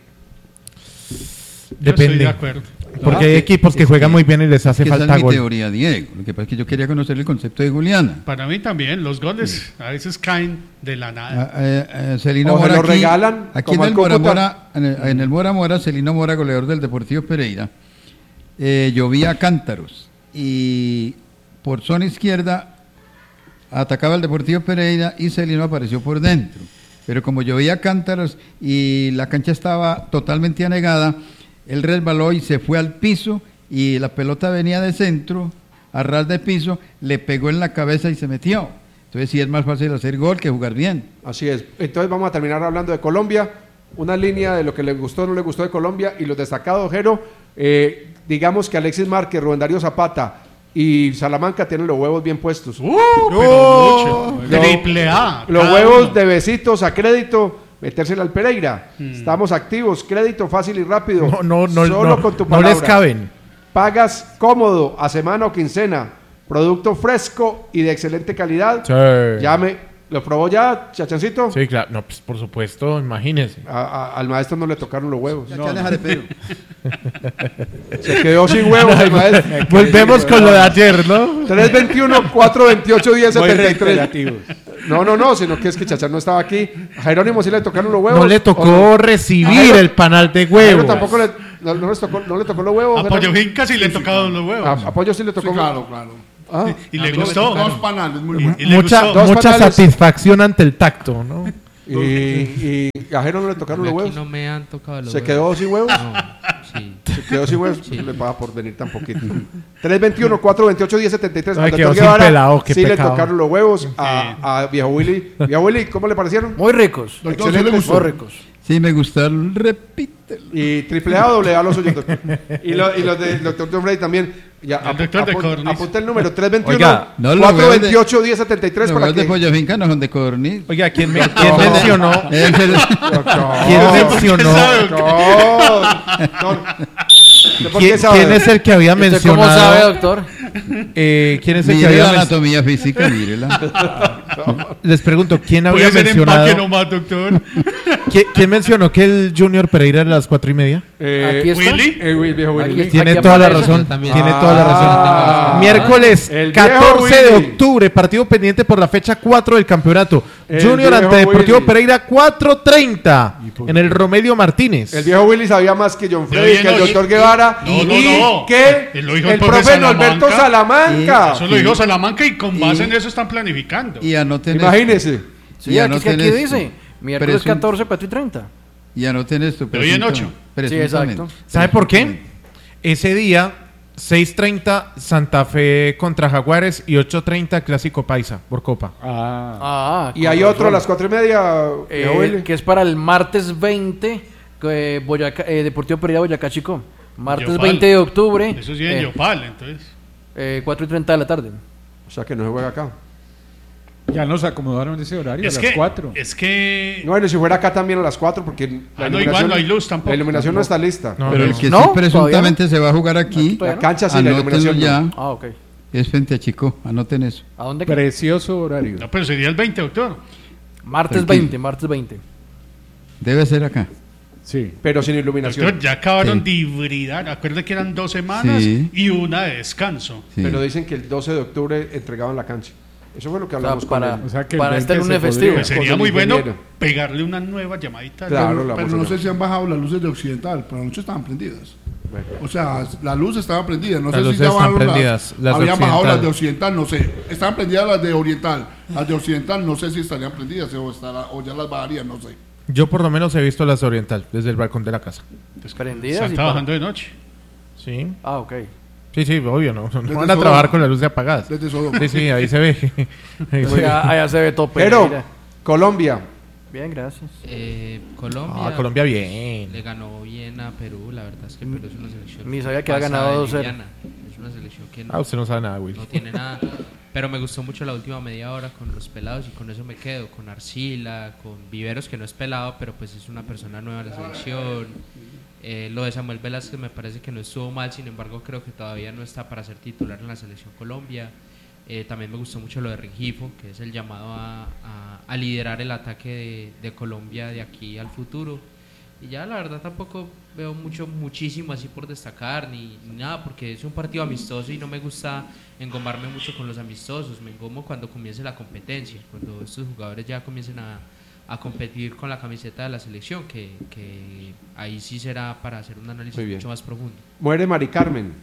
Depende. Yo estoy de acuerdo. Porque Ah, hay equipos que juegan muy bien y les hace que falta esa es mi gol. teoría, Diego. Lo que pasa es que yo quería conocer el concepto de Juliana. Para mí también, los goles a veces caen de la nada. Ah, eh, eh, Celino O se Mora lo aquí, regalan, aquí como en el al Mora Cúcuta. Mora, en el, en el Mora Mora, Celino Mora, goleador del Deportivo Pereira, eh, llovía cántaros y por zona izquierda atacaba el Deportivo Pereira y Celino apareció por dentro. Pero como llovía cántaros y la cancha estaba totalmente anegada, él resbaló y se fue al piso y la pelota venía de centro, a ras de piso, le pegó en la cabeza y se metió. Entonces sí es más fácil hacer gol que jugar bien. Así es. Entonces vamos a terminar hablando de Colombia. Una línea de lo que le gustó o no le gustó de Colombia y los destacados, Jero. Eh, digamos que Alexis Márquez, Rubén Darío Zapata y Salamanca tienen los huevos bien puestos. Uh, pero mucho. Triple A. Los cada huevos uno. de besitos a crédito, metérsela al Pereira. Mm. Estamos activos, crédito fácil y rápido. No, no, no, Solo no, con tu no palabra. les caben. Pagas cómodo, a semana o quincena. Producto fresco y de excelente calidad. Sí. Llame. ¿Lo probó ya, Chachancito? Sí, claro. No, pues por supuesto, imagínese. A- a- al maestro no le tocaron los huevos. Ya que de pelo. Se quedó sin huevos el maestro. Volvemos con lo de ayer, ¿no? tres veintiuno, cuatro veintiocho, diez Muy setenta y tres. reiterativos. No, no, no, sino que es que Chachán no estaba aquí. A Jerónimo sí le tocaron los huevos. No le ¿o tocó no? A recibir Jairo- el panal de a Jairo huevos. tampoco le, no, no, les tocó, no le tocó los huevos. A Pollo Finca sí le tocaron los huevos. A, a Pollo sí le tocó. Sí, claro, claro. Ah. Y le gustó. Dos panales, muy bien. Y le Mucha, gustó. Dos mucha panales. satisfacción ante el tacto, ¿no? Y, y a Jero no le tocaron los Aquí huevos. no me han tocado los ¿Se huevos. quedó sin huevos? No, sí. Se quedó sin huevos. Sí. Le paga por venir tan poquito. tres veintiuno, cuatro veintiocho, diez setenta y tres. Ay, Al quedó doctor sin Guevara pelado, qué sí le pecado. tocaron los huevos a, a Viejo Willy. Viejo Willy, ¿cómo le parecieron? Muy ricos. Doctor, ¿sí le Excelentes. gustó? Muy ricos. Sí, me gustaron, repítelo. Y triple A o doble A los suyos, doctor. Y, lo, y los del doctor John Freddy también. Ya, El doctor de apu- Cornish. Apunta el número tres veintiuno, Oiga, no, los cuatro huevos de- veintiocho, diez setenta y tres Los para huevos de que... pollo finca no son de codorniz. Oiga, ¿quién, me, ¿quién mencionó? Es el- ¿Quién mencionó? No, no. ¿Por qué ¿Quién, sabe? quién es el que había ¿Usted mencionado? cómo sabe, doctor? Eh, ¿Quién es el que Mire había la mencionado? anatomía física, mírela. Les pregunto, ¿quién había Puede ser mencionado? empaque nomás, doctor. ¿Quién, quién mencionó que el Junior Pereira era a las cuatro y media? Eh, Aquí está. Willy. eh, Will- viejo Willy. Aquí- Tiene aquí toda la aparece. razón. también. Tiene toda la razón. Ah. Miércoles El viejo catorce de Willy. octubre, partido pendiente por la fecha cuatro del campeonato. El Junior viejo ante Deportivo Willy. Pereira cuatro treinta en el Romelio Martínez. El viejo Willy sabía más que John De Freddy, hoy en que el noche. doctor Guevara No, y no, no. que Él lo dijo el el profe profe Norberto Salamanca. Salamanca. Eso lo dijo Salamanca y con base Y- en eso están planificando. Y anoten esto. Imagínese. Sí, Y aquí, es que anoten aquí esto. dice. Miércoles Presun- catorce, cuatro y treinta. Y anoten esto. De hoy en presuntam- ocho. Sí, presuntamente. exacto. ¿Sabe por qué? Ese día, seis treinta Santa Fe contra Jaguares y ocho treinta Clásico Paisa por Copa. Ah, Ah, Y con hay razón. otro a las cuatro y media. Eh, viejo Willy. que es para el martes veinte, que Boyacá, eh, Deportivo Pereira Boyacá Chico. Martes Yopal. veinte de octubre. Eso sí en eh, Yopal, entonces. eh, cuatro y treinta de la tarde. O sea que no se juega acá. ya nos acomodaron ese horario Es a que, las cuatro. es que No, bueno, si fuera acá también a las cuatro, porque la Ah, no, iluminación, igual no hay luz tampoco. la iluminación no está lista. No, Pero no. el que No, sí todavía presuntamente se va a jugar aquí, todavía La cancha sí, la anótenlo iluminación ya, no. Ah, ok. es frente a Chico, anoten eso. ¿A dónde? Precioso horario. no, pero sería el veinte, doctor. Martes Tranquilo. veinte, martes veinte. Debe ser acá. Sí. Pero sin iluminación. Doctor, ya acabaron Sí. de hibridar. Acuerde que eran dos semanas Sí. y una de descanso. Sí. Pero dicen que el doce de octubre entregaban la cancha. Eso fue lo que O sea, hablamos para, con él. O sea, que el para este veinte lunes se festivo. podría. Pues sería Con muy el bueno ingeniero. pegarle una nueva llamadita. Claro. Pero, la pero vamos a no sé llamar. si han bajado las luces de Occidental, pero anoche estaban prendidas. Bueno. O sea, la luz estaba prendida. No Las sé si luces ya están bajaron prendidas, Las, las de habían bajado Occidental. las de Occidental, no sé. Estaban prendidas las de Oriental. Las de Occidental no sé si estarían prendidas o, estará- o ya las bajarían, no sé. Yo por lo menos he visto las Oriental desde el balcón de la casa. Prendidas Están y trabajando de noche. Sí, Ah, ok. sí, sí, obvio, no, no Desde van a Sodoma. trabajar con las luces apagadas. Desde Sodoma. Sí, sí, ahí se ve. Ahí se Pues ve. ya- allá se ve todo Pero, Pereira. Colombia. Bien, gracias. Eh, Colombia, Ah, Colombia bien. le ganó bien a Perú. La verdad es que Perú es una selección. Ni sabía que había pasada ganado de dos cero. liviana. Es una selección que no, Ah, usted no sabe nada, Will. no tiene nada. Pero me gustó mucho la última media hora con los pelados y con eso me quedo. Con Arcila, con Viveros, que no es pelado, pero pues es una persona nueva en la selección. Eh, lo de Samuel Velázquez me parece que no estuvo mal, sin embargo creo que todavía no está para ser titular en la selección Colombia. Eh, también me gustó mucho lo de Rengifo, que es el llamado a, a- a liderar el ataque de, de Colombia de aquí al futuro. Y ya la verdad tampoco veo mucho, muchísimo así por destacar ni, ni nada, porque es un partido amistoso y no me gusta engomarme mucho con los amistosos. Me engomo cuando comience la competencia, cuando estos jugadores ya comiencen a, a competir con la camiseta de la selección, que, que ahí sí será para hacer un análisis Muy bien. mucho más profundo. Muere Mari Carmen.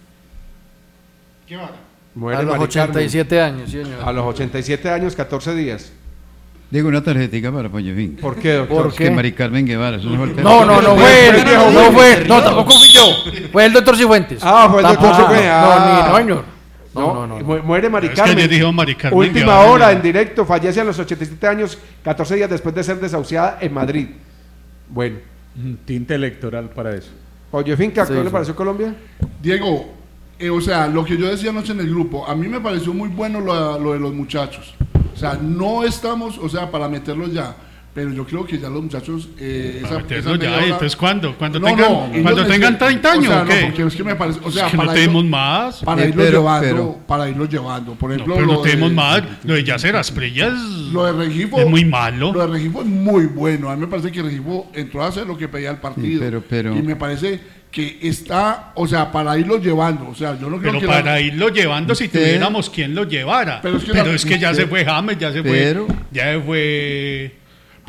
¿Qué va? Muere A los Mari ochenta y Carmen. siete años, sí, señor. A los ochenta y siete años, catorce días. Digo una tarjetica para Pollo Finca. ¿Por qué, doctor? ¿Por Es que qué? Mari Carmen Guevara, eso no fue el que- No, no, no fue él. viejo, No viejo. fue. No, tampoco fui yo. Fue el doctor Cifuentes. Ah, fue el doctor Tampoco. Cifuentes. No, Ah. ni no, señor. No, no, no. mu- Muere Mari Es que Carmen. ayer dijo Mari Carmen Última Guevara, hora ¿no? en directo. Fallece a los ochenta y siete años, catorce días después de ser desahuciada en Madrid. Bueno. Un tinte electoral para eso. Pollo Finca, Sí, ¿qué le sí. pareció Colombia? Diego, eh, o sea, lo que yo decía anoche en el grupo, a mí me pareció muy bueno lo, lo de los muchachos. O sea, no estamos, o sea, para meterlos ya, pero yo creo que ya los muchachos... Eh, Para esa- meterlo esa ya, media hora- entonces ¿cuándo? ¿Cuando No, tengan, no, ellos cuando me tengan dicen- treinta años o sea, o qué? no, porque es que me parece, o sea, Es que no para tenemos irlo- más. Para Eh, irlos pero- llevando, pero- para irlos llevando. Por No, ejemplo, pero no lo de- tenemos más. Lo de Yacer Asprilla es, Lo de Rengifo es muy malo. Lo de Rengifo es muy bueno. A mí me parece que Rengifo entró a hacer lo que pedía el partido. pero- pero- Y me parece que está, o sea, para irlo llevando. O sea, yo no creo Pero que para la- irlo llevando si Usted- tuviéramos quien lo llevara. Pero Pero es es que que, la- ya usted- se fue James, ya se pero- fue. Ya se fue.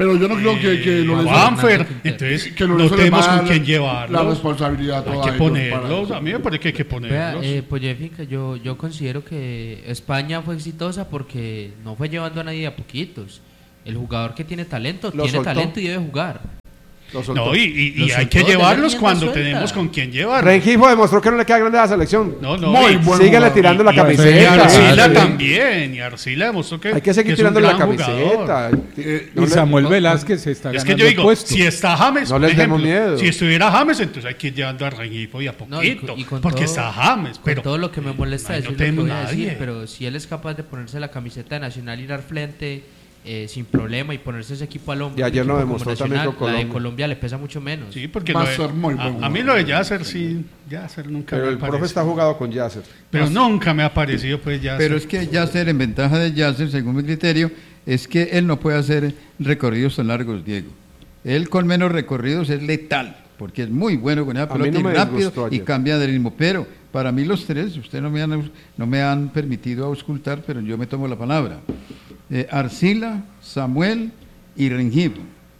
Pero yo no creo que, que Lorenzo... Juanfer, entonces que no Lorenzo le tenemos va a con dar quién llevarlos. la responsabilidad toda Hay a que ellos para ponerlos, eso. a mí me parece que hay que ponerlos. Vea, eh, Pollo de Finca, yo, yo considero que España fue exitosa porque no fue llevando a nadie a poquitos. El jugador que tiene talento, Lo tiene soltó. talento y debe jugar. Lo soltó. No, y, y- y Lo hay soltó, que de la llevarlos rienda cuando suelta. tenemos con quién llevarlos. Rengifo demostró que no le queda grande a la selección. No, no, Muy y- buen Síguele jugador. tirando la y- camiseta. Y Arcila Sí. también, y Arcila demostró que, Hay que seguir es un tirándole la gran jugador. camiseta. Eh, No Y le- Samuel no, Velázquez se está Es ganando que yo digo, el puesto. si está James, No por les demos ejemplo, miedo. si estuviera James, entonces hay que ir llevando a Rengifo y a No, y poquito, con- y con porque todo- está James. Con Pero todo lo que me molesta ahí decir no lo que tenemos voy a decir, nadie. pero si él es capaz de ponerse la camiseta de Nacional y ir al frente eh, sin problema y ponerse ese equipo al hombro, Y ayer un lo equipo como demostró también Nacional, con la de Colombia. Colombia le pesa mucho menos. Sí, porque Va lo a de- ser muy a, buen a mí jugador. lo de Yasser sí, Yasser nunca Pero me el profe parece. está jugado con Yasser. Pero nunca me ha parecido pues Yasser. Pero es que Yasser, en ventaja de Yasser, según mi criterio, es que él no puede hacer recorridos tan largos, Diego. Él con menos recorridos es letal, porque es muy bueno con esa A mí pelota no y me rápido disgustó y ayer. cambia de ritmo. Pero para mí los tres, ustedes no me han, no me han permitido auscultar, pero yo me tomo la palabra. Eh, Arcila, Samuel y Rengifo.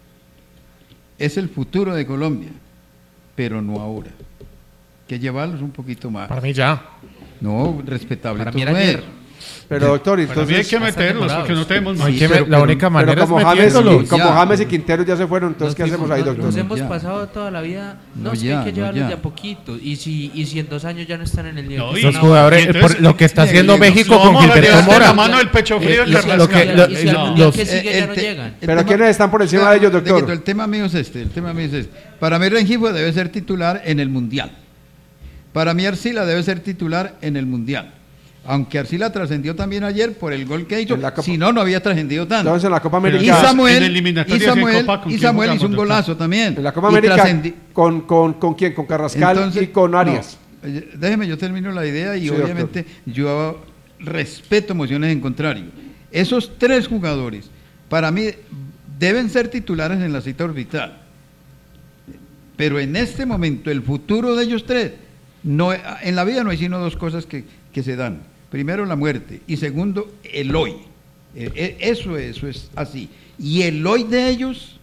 Es el futuro de Colombia, pero no ahora. Hay que llevarlos un poquito más. Para mí ya. No, respetable. Para tú mí no era eres. ayer. Pero doctor, Para mí hay entonces... que Están meterlos demorados. porque no tenemos No hay más. que pero- me- la pero- única Pero manera como es James, metiéndolos. como Ya. James y Quintero ya se fueron, entonces ¿qué Nos hacemos ahí, fuimos, doctor? Nos no, hemos ya. pasado toda la vida, no, No, es que ya, hay que no, llevarlos ya. de a poquito. Y si, y si en dos años ya no están en el nivel. No, que y- Los están ahora, jugadores, y entonces- por lo que está haciendo Lo México Lo con vamos a Gilberto llevar de la Mora. mano del pecho frío Eh, de lo- Carrascal. lo que- lo- Y si el lo- mundial los- que sigue Eh, ya el no te- llegan. el ¿Pero tema- quiénes están por encima Ya, de ellos, de doctor? que El tema mío es este, el tema mío es este. Para mí Rengifo debe ser titular en el Mundial. Para mí Arcila debe ser titular en el Mundial. Aunque Arcila trascendió también ayer por el gol que hizo, En la Copa- si no, no había trascendido tanto. Entonces en la Copa Pero Y América... en Samuel, y eliminatorias y Samuel, Copa, ¿con y quién Samuel hizo un jugamos, doctor? golazo también. En la Copa Y América, trascendi- con, con, ¿con quién? Con Carrascal Entonces, y con Arias. no, eh, déjeme, yo termino la idea y Sí, obviamente yo respeto emociones en contrario. Esos tres jugadores, para mí, deben ser titulares en la cita orbital. Pero en este momento, el futuro de ellos tres, no, en la vida no hay sino dos cosas que, que se dan. Primero, la muerte. Y segundo, el hoy. Eh, eh, Eso, eso es así. Y el hoy de ellos,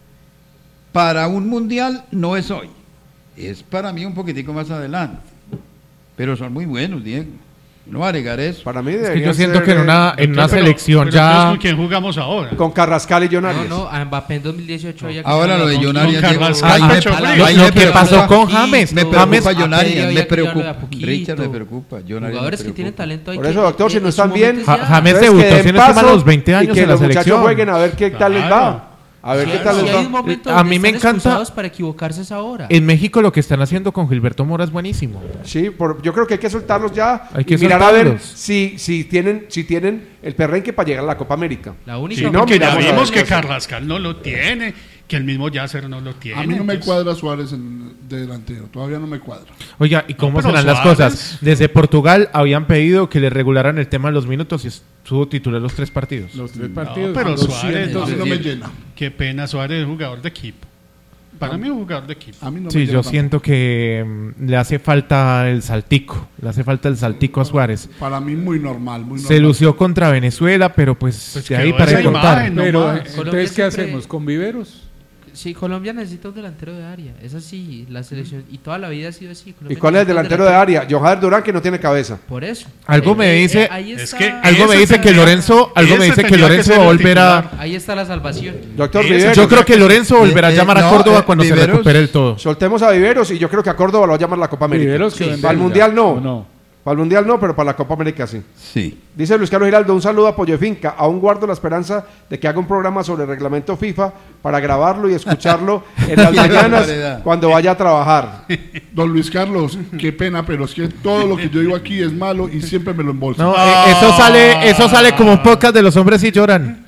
para un mundial, no es hoy. Es para mí un poquitico más adelante. Pero son muy buenos, Diego. No va a agregar eso. Para mí Es que debería yo siento ser, que en una, en una Pero- selección pero ya... entonces, ¿con quién jugamos ahora? Con Carrascal y John No, Arias. no, a Mbappé en dos mil dieciocho había que Ahora lo de llevarlo a John poquito. Arias, Con Diego, Carrascal, ahí me- pecho frío. Lo- ahí lo me que preocupa- pasó con James. Me James preocupa John había Arias, que me llevarlo de a preocupa. poquito. Richard me preocupa. John Arias me Jugadores que preocupa. tienen talento hay Por que- eso, doctor, si en no su están bien, momento Ja- ya- James Entonces, debutó, que den si no estoy mal, a paso los veinte y años que en la los muchachos selección. jueguen a ver qué tal les va. Claro. A ver qué Sí, tal sí, les hay un va. momento A donde mí me están encanta- excusados para equivocarse es ahora. En México lo que están haciendo con Gilberto Mora es buenísimo. Sí, por- yo creo que hay que soltarlos ya Hay que y mirar a ver soltarlos. si, si, tienen, si tienen el perrenque para llegar a la Copa América. La única Sí, Si no, porque ya miramos a vimos ver. que Carrascal no lo tiene, que el mismo Yasser no lo tiene. A mí no me entonces- cuadra Suárez en, de delantero, todavía no me cuadra. Oiga, ¿y cómo No, pero serán las Suárez- cosas? Desde Portugal habían pedido que le regularan el tema de los minutos y estuvo titular los tres partidos. Los tres No, partidos. pero doscientos. Suárez, Entonces no me decir, llena. Qué pena, Suárez es jugador de equipo. Para mí es un jugador de equipo. A mí no me Sí, llena yo tampoco. siento que mm, le hace falta el saltico, le hace falta el saltico a Suárez. Para mí muy normal, muy normal. Se lució contra Venezuela, pero pues, Pues de ahí quedó para esa de contar. imagen, no Pero, más. eh, Colombia entonces, ¿qué siempre- hacemos? ¿Con Viveros? Sí, Colombia necesita un delantero de área. Es así, la selección. Y toda la vida ha sido así. ¿Y Colombia cuál es el necesita un delantero de área? Johan Durán, que no tiene cabeza. Por eso. Algo me Eh, dice- eh, ahí Es está, que Algo me Ese dice que tendría- Lorenzo, algo me ese dice que tendría que Lorenzo ser va a el volver a... titular. ahí está la salvación. Doctor Ese- Viveros, Yo creo que Lorenzo volverá a Eh, eh, llamar a no, Córdoba eh, cuando se Viveros- recupere el todo. soltemos a Viveros y yo creo que a Córdoba lo va a llamar la Copa América. Viveros que Sí. vender Para el ya, Mundial no. ¿o no? Para el Mundial no, pero para la Copa América sí. Sí. Dice Luis Carlos Giraldo, un saludo a Pollo de Finca. Aún guardo la esperanza de que haga un programa sobre el reglamento FIFA para grabarlo y escucharlo en las Qué mañanas barbaridad. cuando vaya a trabajar. Don Luis Carlos, qué pena, pero es que todo lo que yo digo aquí es malo y siempre me lo embolsan. No, eh, eso sale, eso sale como un podcast de los hombres y lloran.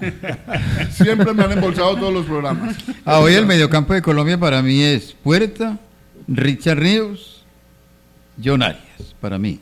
Siempre me han embolsado todos los programas. Ah, hoy el mediocampo de Colombia para mí es Puerta, Richard Ríos, John Arias, para mí.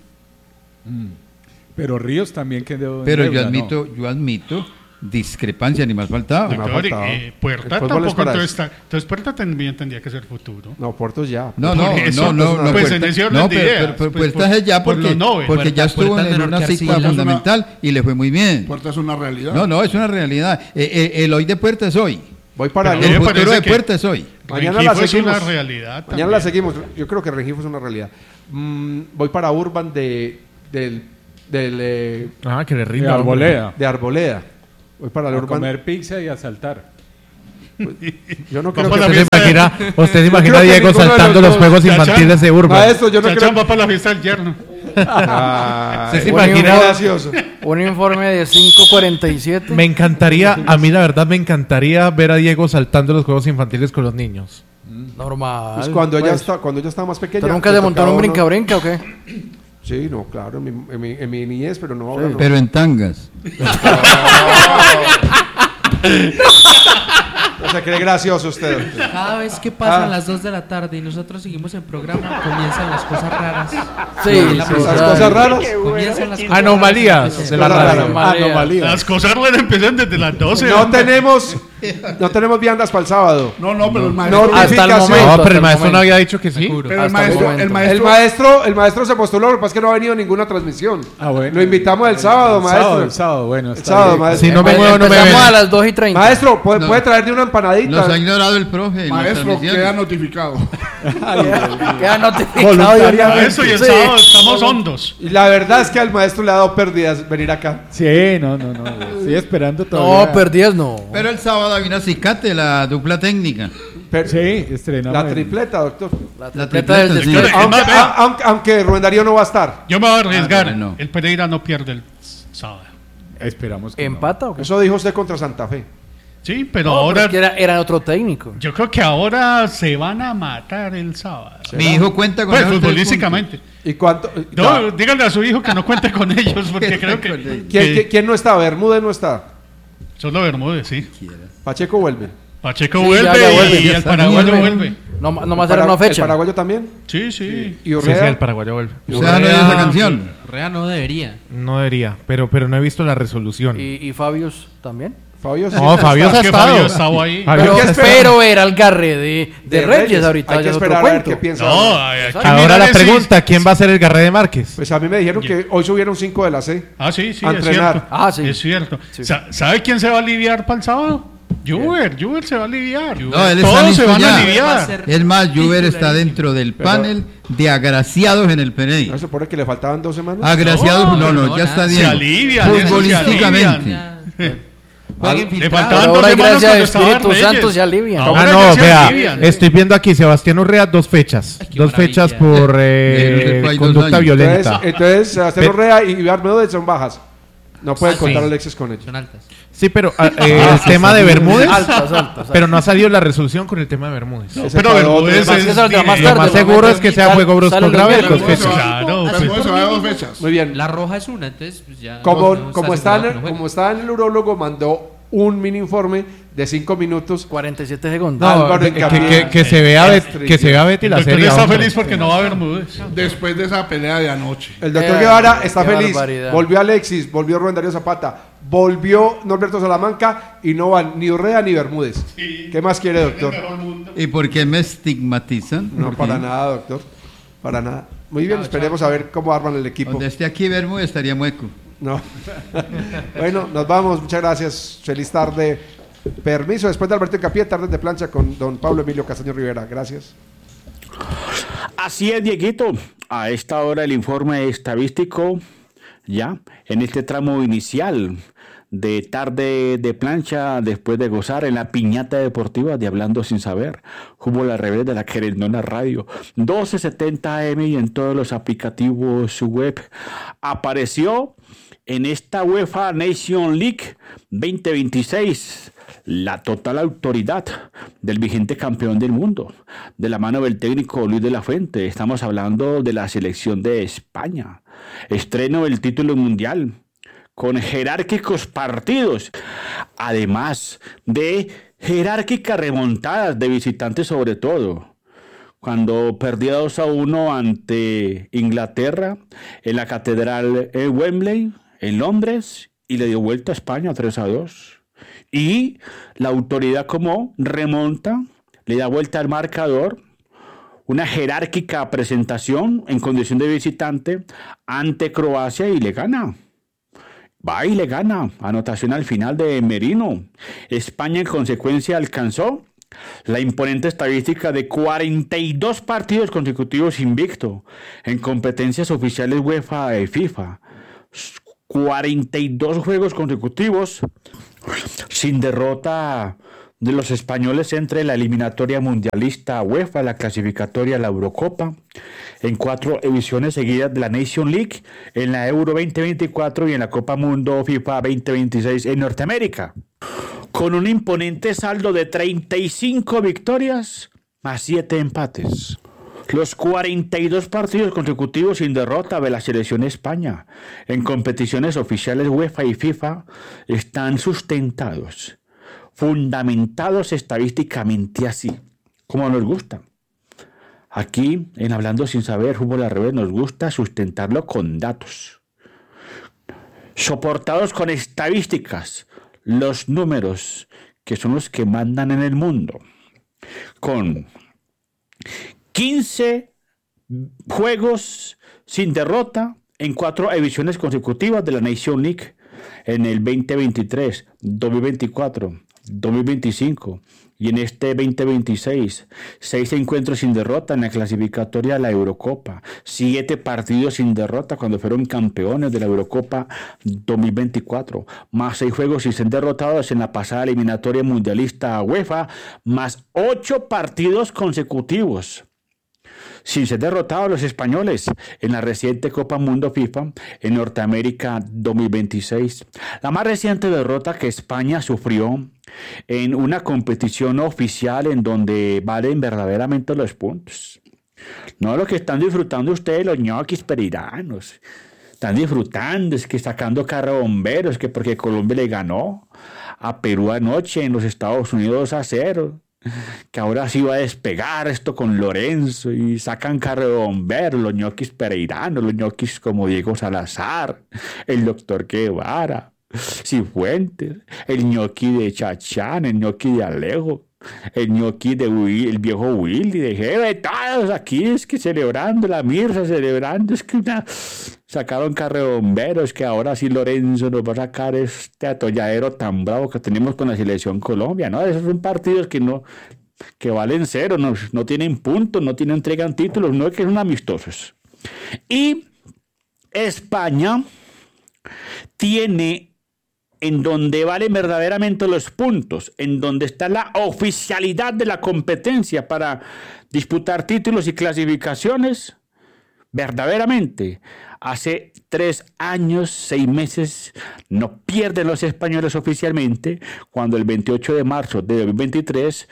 Pero Ríos también quedó en Pero yo deuda, ¿no? admito, yo admito discrepancia, ni más faltaba. No. Doctor, faltado. eh, Puerta El fútbol es tampoco para entonces, eso. está- entonces Puerta también tendría que ser futuro. No, Puertos ya. No, no, Por eso, no, no, no, pues, Puerta- en ese orden no, de pero, ideas, pero- pero pues, Puerta por- es ya por porque, lo noven. porque Puerta- ya estuvo Puerta es en menor una que cita Arcila. fundamental y le fue muy bien. Puerta es una realidad. No, no, es una realidad. Eh, eh, el hoy de Puerta es hoy. Voy para El el futuro parece de que- Puerta es hoy. Mañana Rengifo la es seguimos. una realidad. Mañana la también. seguimos. Yo creo que Rengifo es una realidad. Mm, voy para Urban de del, del eh, Ah, que le De rinda. Arboleda. de Arboleda. Voy para el A Urban. comer pizza y a saltar. Yo no creo Vamos que a la ¿Usted se fiesta de- imagina, usted se Yo imagina creo a que Diego ninguno de saltando los los dos. juegos Chachán. infantiles de Urban? Maestro, yo no Chachán creo. va para la fiesta del yerno. Ah, ¿Usted se bueno, imagina? gracioso. Un informe de cinco cuarenta y siete. Me encantaría, a mí la verdad me encantaría ver a Diego saltando los juegos infantiles con los niños. Normal. Pues cuando ella Pues, está, cuando ella estaba más pequeña. ¿Tú nunca le se montó en tocaba un uno- brinca-brinca o qué? Sí, no, claro, en mi, en mi, en mi niñez, pero no ahora no. Pero en tangas. No se cree gracioso usted. Cada vez que pasan Ah. las dos de la tarde y nosotros seguimos en programa, comienzan las cosas raras. Sí, La sí, persona- Las cosas raras. Comienzan las cosas Anomalías raras. de la Cosas radio. raras. Anomalía. Las cosas raras empiezan desde las doce. No tenemos, no tenemos viandas para el sábado. No, no, pero el maestro. No, Hasta el notificación. momento. No, pero el hasta maestro no momento. había dicho que sí. Seguro. Pero el Hasta el maestro, momento. el maestro, El maestro, el maestro se postuló, lo que pasa es que no ha venido a ninguna transmisión. Ah, bueno. Lo invitamos el sábado, El maestro. sábado, el sábado, bueno. El está sábado, bien. maestro. Si no me muevo, no me Empezamos ven. a las dos y treinta. Maestro, ¿puede, No. puede traerle una empanadita? Nos ha ignorado el profe. en la maestro transmisión. queda notificado. Queda notificado. Voluntariamente. Eso y el Sí. sábado estamos hondos. Y la verdad es que al maestro le ha dado pérdidas venir acá. Sí, no, no, no. Estoy esperando todavía. No, perdidas no. Pero el sábado hay una cicate, la dupla técnica. Per- Sí, estrenamos. la el- tripleta, doctor. La La tripleta del tripleta, sí. despecho. Es Aunque, más, vea. a- aunque, aunque Rubén Darío no va a estar. Yo me voy a arriesgar. Ah, no. El Pereira no pierde el sábado. Esperamos que no. ¿Empata o qué? Eso dijo usted contra Santa Fe. Sí, pero No, ahora. pero es que era, era otro técnico. Yo creo que ahora se van a matar el sábado. Mi hijo cuenta con Pues esos tres futbolísticamente. ¿Y cuánto? No, ya. díganle a su hijo que no cuente con ellos, porque creo que. Con ellos. ¿Quién, que- quién- quién no está? Bermúdez no está. Solo Bermúdez, sí. Pacheco vuelve. Pacheco Sí, vuelve ya, ya vuelve, y ya el está. paraguayo Vuelve. vuelve. No, no ¿El más era para- una fecha. ¿El paraguayo también? Sí, sí. ¿Y Sí, Urrea? sí, el paraguayo vuelve. O sea, no dio esa canción. Rea no debería. No debería, pero, pero no he visto la resolución. ¿Y, y Fabius también? Fabio sí. No, Fabio Es se ha que Fabio estado. estaba ahí. Fabio Pero, se ha estado. pero era el garre de, de, De Reyes, Reyes. ahorita. Hay ya que es otro esperar a ver cuento. qué piensa. No, hay hay que Ahora mirar la ese- pregunta, ¿quién va a ser el Garré de Márquez? Pues a mí me dijeron que hoy subieron cinco de la C. Ah, sí, sí, A es entrenar. cierto. Ah, sí. Es cierto. Sa- ¿Sabe quién se va a aliviar para el sábado? Juber, Juber se va a aliviar. No, él está Todos listo se van ya. a aliviar. Es más, Juber está dentro del panel de agraciados en el Pereira. ¿No se supone que le faltaban dos semanas? Agraciados, No, no, no, no, ya nada. está Se bien. alivian, eso se Futbolísticamente. alivian. Jueguen Le filtrados. faltaban Pero dos ahora hay semanas gracia cuando de estaba Espíritu Reyes. Santo se alivian. Ahora Ah, ya no, se vea, alivian. estoy viendo aquí Sebastián Urrea, dos fechas. Ay, qué Dos maravilla. fechas por eh, De los hay dos conducta años. violenta. Entonces, entonces Sebastián Pe- Urrea y Bermúdez son bajas. No puede Ah, contar sí. Alexis con ellos. Son altas. Sí, pero ah, eh, el tema de Bermúdez, Altas, altas. pero no ha salido la resolución con el tema de Bermúdez. Ese Pero para otro. Bermúdez Además, es que saldrá más bien. Lo tarde, más seguro ¿no? es que sea Sal- juego brusco sale los grave, viernes. dos Bermúdez se fechas. va- Claro, Bermúdez pues. se va a dos fechas. Muy bien. La roja es una, entonces pues ya. Como, no- no como, está está en, asegurado que no juegue. como está en el urólogo, mandó un mini informe de cinco minutos. cuarenta y siete segundos. No, Álvaro que, que- Encapié. que- que se vea Bet- que se vea Betty El la doctor serie. está hombre. feliz porque no va a Bermúdez. Después de esa pelea de anoche. El doctor Qué Guevara barbaridad, está qué feliz. barbaridad. Volvió Alexis, volvió Rubén Darío Zapata, volvió Norberto Salamanca y no van ni Urrea ni Bermúdez. ¿Qué más quiere, doctor? ¿Y por qué me estigmatizan? No, ¿Por qué? para nada, doctor. Para nada. Muy bien, esperemos a ver cómo arman el equipo. Donde esté aquí Bermúdez estaría mueco. No. Bueno, nos vamos. Muchas gracias. Feliz tarde. Permiso después de Alberto Encapié, tardes de plancha con don Pablo Emilio Castaño Rivera. Gracias. Así es, Dieguito. A esta hora el informe estadístico, ya en este tramo inicial de tarde de plancha, después de gozar en la piñata deportiva de Hablando Sin Saber, como la rebelde de la Querendona Radio, doce setenta A M y en todos los aplicativos web. Apareció en esta UEFA Nation League veinte veintiséis la total autoridad del vigente campeón del mundo, de la mano del técnico Luis de la Fuente. Estamos hablando de la selección de España. Estreno del título mundial con jerárquicos partidos, además de jerárquicas remontadas de visitantes sobre todo. Cuando perdía dos a uno ante Inglaterra en la Catedral en Wembley, en Londres, y le dio vuelta a España tres a dos. Y la autoridad como remonta, le da vuelta al marcador, una jerárquica presentación en condición de visitante ante Croacia y le gana. va y le gana. Anotación al final de Merino. España en consecuencia alcanzó la imponente estadística de cuarenta y dos partidos consecutivos invicto en competencias oficiales UEFA y FIFA. cuarenta y dos juegos consecutivos sin derrota de los españoles entre la eliminatoria mundialista UEFA, la clasificatoria a la Eurocopa, en cuatro ediciones seguidas de la Nation League, en la Euro veinte veinticuatro y en la Copa Mundo FIFA veinte veintiséis en Norteamérica, con un imponente saldo de treinta y cinco victorias más siete empates. Los cuarenta y dos partidos consecutivos sin derrota de la selección España en competiciones oficiales UEFA y FIFA están sustentados, fundamentados estadísticamente así, como nos gusta. Aquí, en Hablando Sin Saber, Fútbol al Revés, nos gusta sustentarlo con datos, soportados con estadísticas, los números que son los que mandan en el mundo, con quince juegos sin derrota en cuatro ediciones consecutivas de la Nation League en el veinte veintitrés, dos mil veinticuatro, dos mil veinticinco y en este veinte veintiséis, seis encuentros sin derrota en la clasificatoria de la Eurocopa, siete partidos sin derrota cuando fueron campeones de la Eurocopa dos mil veinticuatro, más seis juegos sin ser derrotados en la pasada eliminatoria mundialista UEFA, más ocho partidos consecutivos sin ser derrotados los españoles en la reciente Copa Mundo FIFA en Norteamérica dos mil veintiséis. La más reciente derrota que España sufrió en una competición oficial en donde valen verdaderamente los puntos. No lo que están disfrutando ustedes los ñoquis pereiranos. Están disfrutando, es que sacando carro de bomberos, que porque Colombia le ganó a Perú anoche en los Estados Unidos a cero. Que ahora sí va a despegar esto con Lorenzo y sacan carro de bomberos, los ñoquis pereiranos, los ñoquis como Diego Salazar, el doctor Guevara, Cifuentes, el ñoqui de Chachán, el ñoqui de Alejo, el ñoqui de Will, el viejo Willy, de Jeve, todos aquí es que celebrando la Mirza, celebrando, es que una... sacaron carro de bomberos, que ahora sí Lorenzo nos va a sacar este atolladero tan bravo que tenemos con la selección Colombia, ¿no? Esos son partidos que no, que valen cero, no, no tienen puntos, no tienen, entregan títulos, no es que son amistosos. Y España tiene, en donde valen verdaderamente los puntos, en donde está la oficialidad de la competencia para disputar títulos y clasificaciones, verdaderamente, hace tres años, seis meses, no pierden los españoles oficialmente, cuando el veintiocho de marzo de dos mil veintitrés,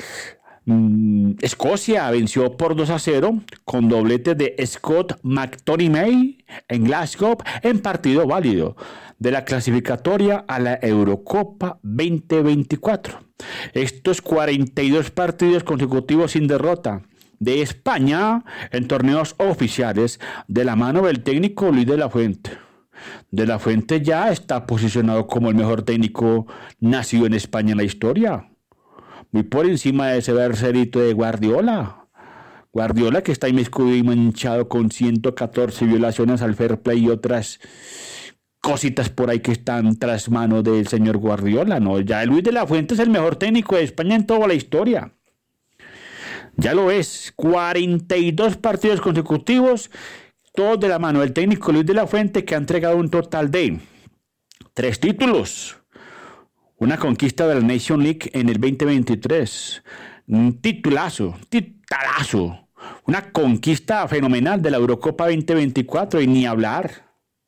mmm, Escocia venció por dos a cero, con doblete de Scott McTominay en Glasgow, en partido válido de la clasificatoria a la Eurocopa veinte veinticuatro. Estos cuarenta y dos partidos consecutivos sin derrota de España en torneos oficiales de la mano del técnico Luis de la Fuente. De la Fuente ya está posicionado como el mejor técnico nacido en España en la historia, muy por encima de ese bercerito de Guardiola. Guardiola, que está inmiscuido y manchado con ciento catorce violaciones al fair play y otras cositas por ahí que están tras mano del señor Guardiola, ¿no? Ya Luis de la Fuente es el mejor técnico de España en toda la historia. Ya lo es, cuarenta y dos partidos consecutivos, todos de la mano del técnico Luis de la Fuente, que ha entregado un total de tres títulos, una conquista de la Nation League en el veinte veintitrés, un titulazo, titulazo, una conquista fenomenal de la Eurocopa veinte veinticuatro y ni hablar.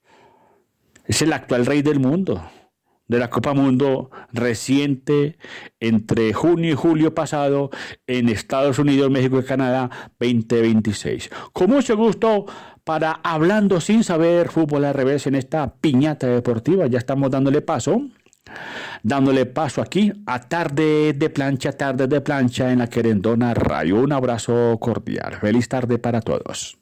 Es el actual rey del mundo, de la Copa Mundo reciente entre junio y julio pasado en Estados Unidos, México y Canadá veinte veintiséis. Con mucho gusto para Hablando Sin Saber, Fútbol al Revés en esta piñata deportiva. Ya estamos dándole paso, dándole paso aquí a Tarde de Plancha, Tarde de Plancha en la Querendona Radio. Un abrazo cordial. Feliz tarde para todos.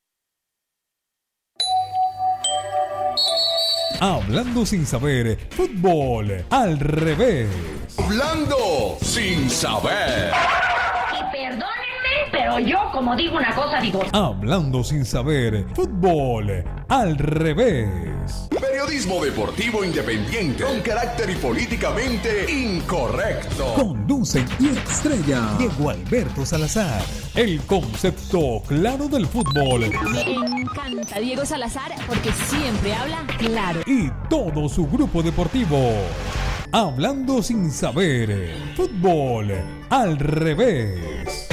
Hablando Sin Saber, Fútbol al Revés. Hablando Sin Saber. Y perdónenme, pero yo como digo una cosa, digo... Hablando Sin Saber, Fútbol al Revés. Periodismo Periodismo deportivo independiente con carácter y políticamente incorrecto. Conducen y estrella Diego Alberto Salazar. El concepto claro del fútbol. Me encanta Diego Salazar porque siempre habla claro. Y todo su grupo deportivo. Hablando sin saber. Fútbol al revés.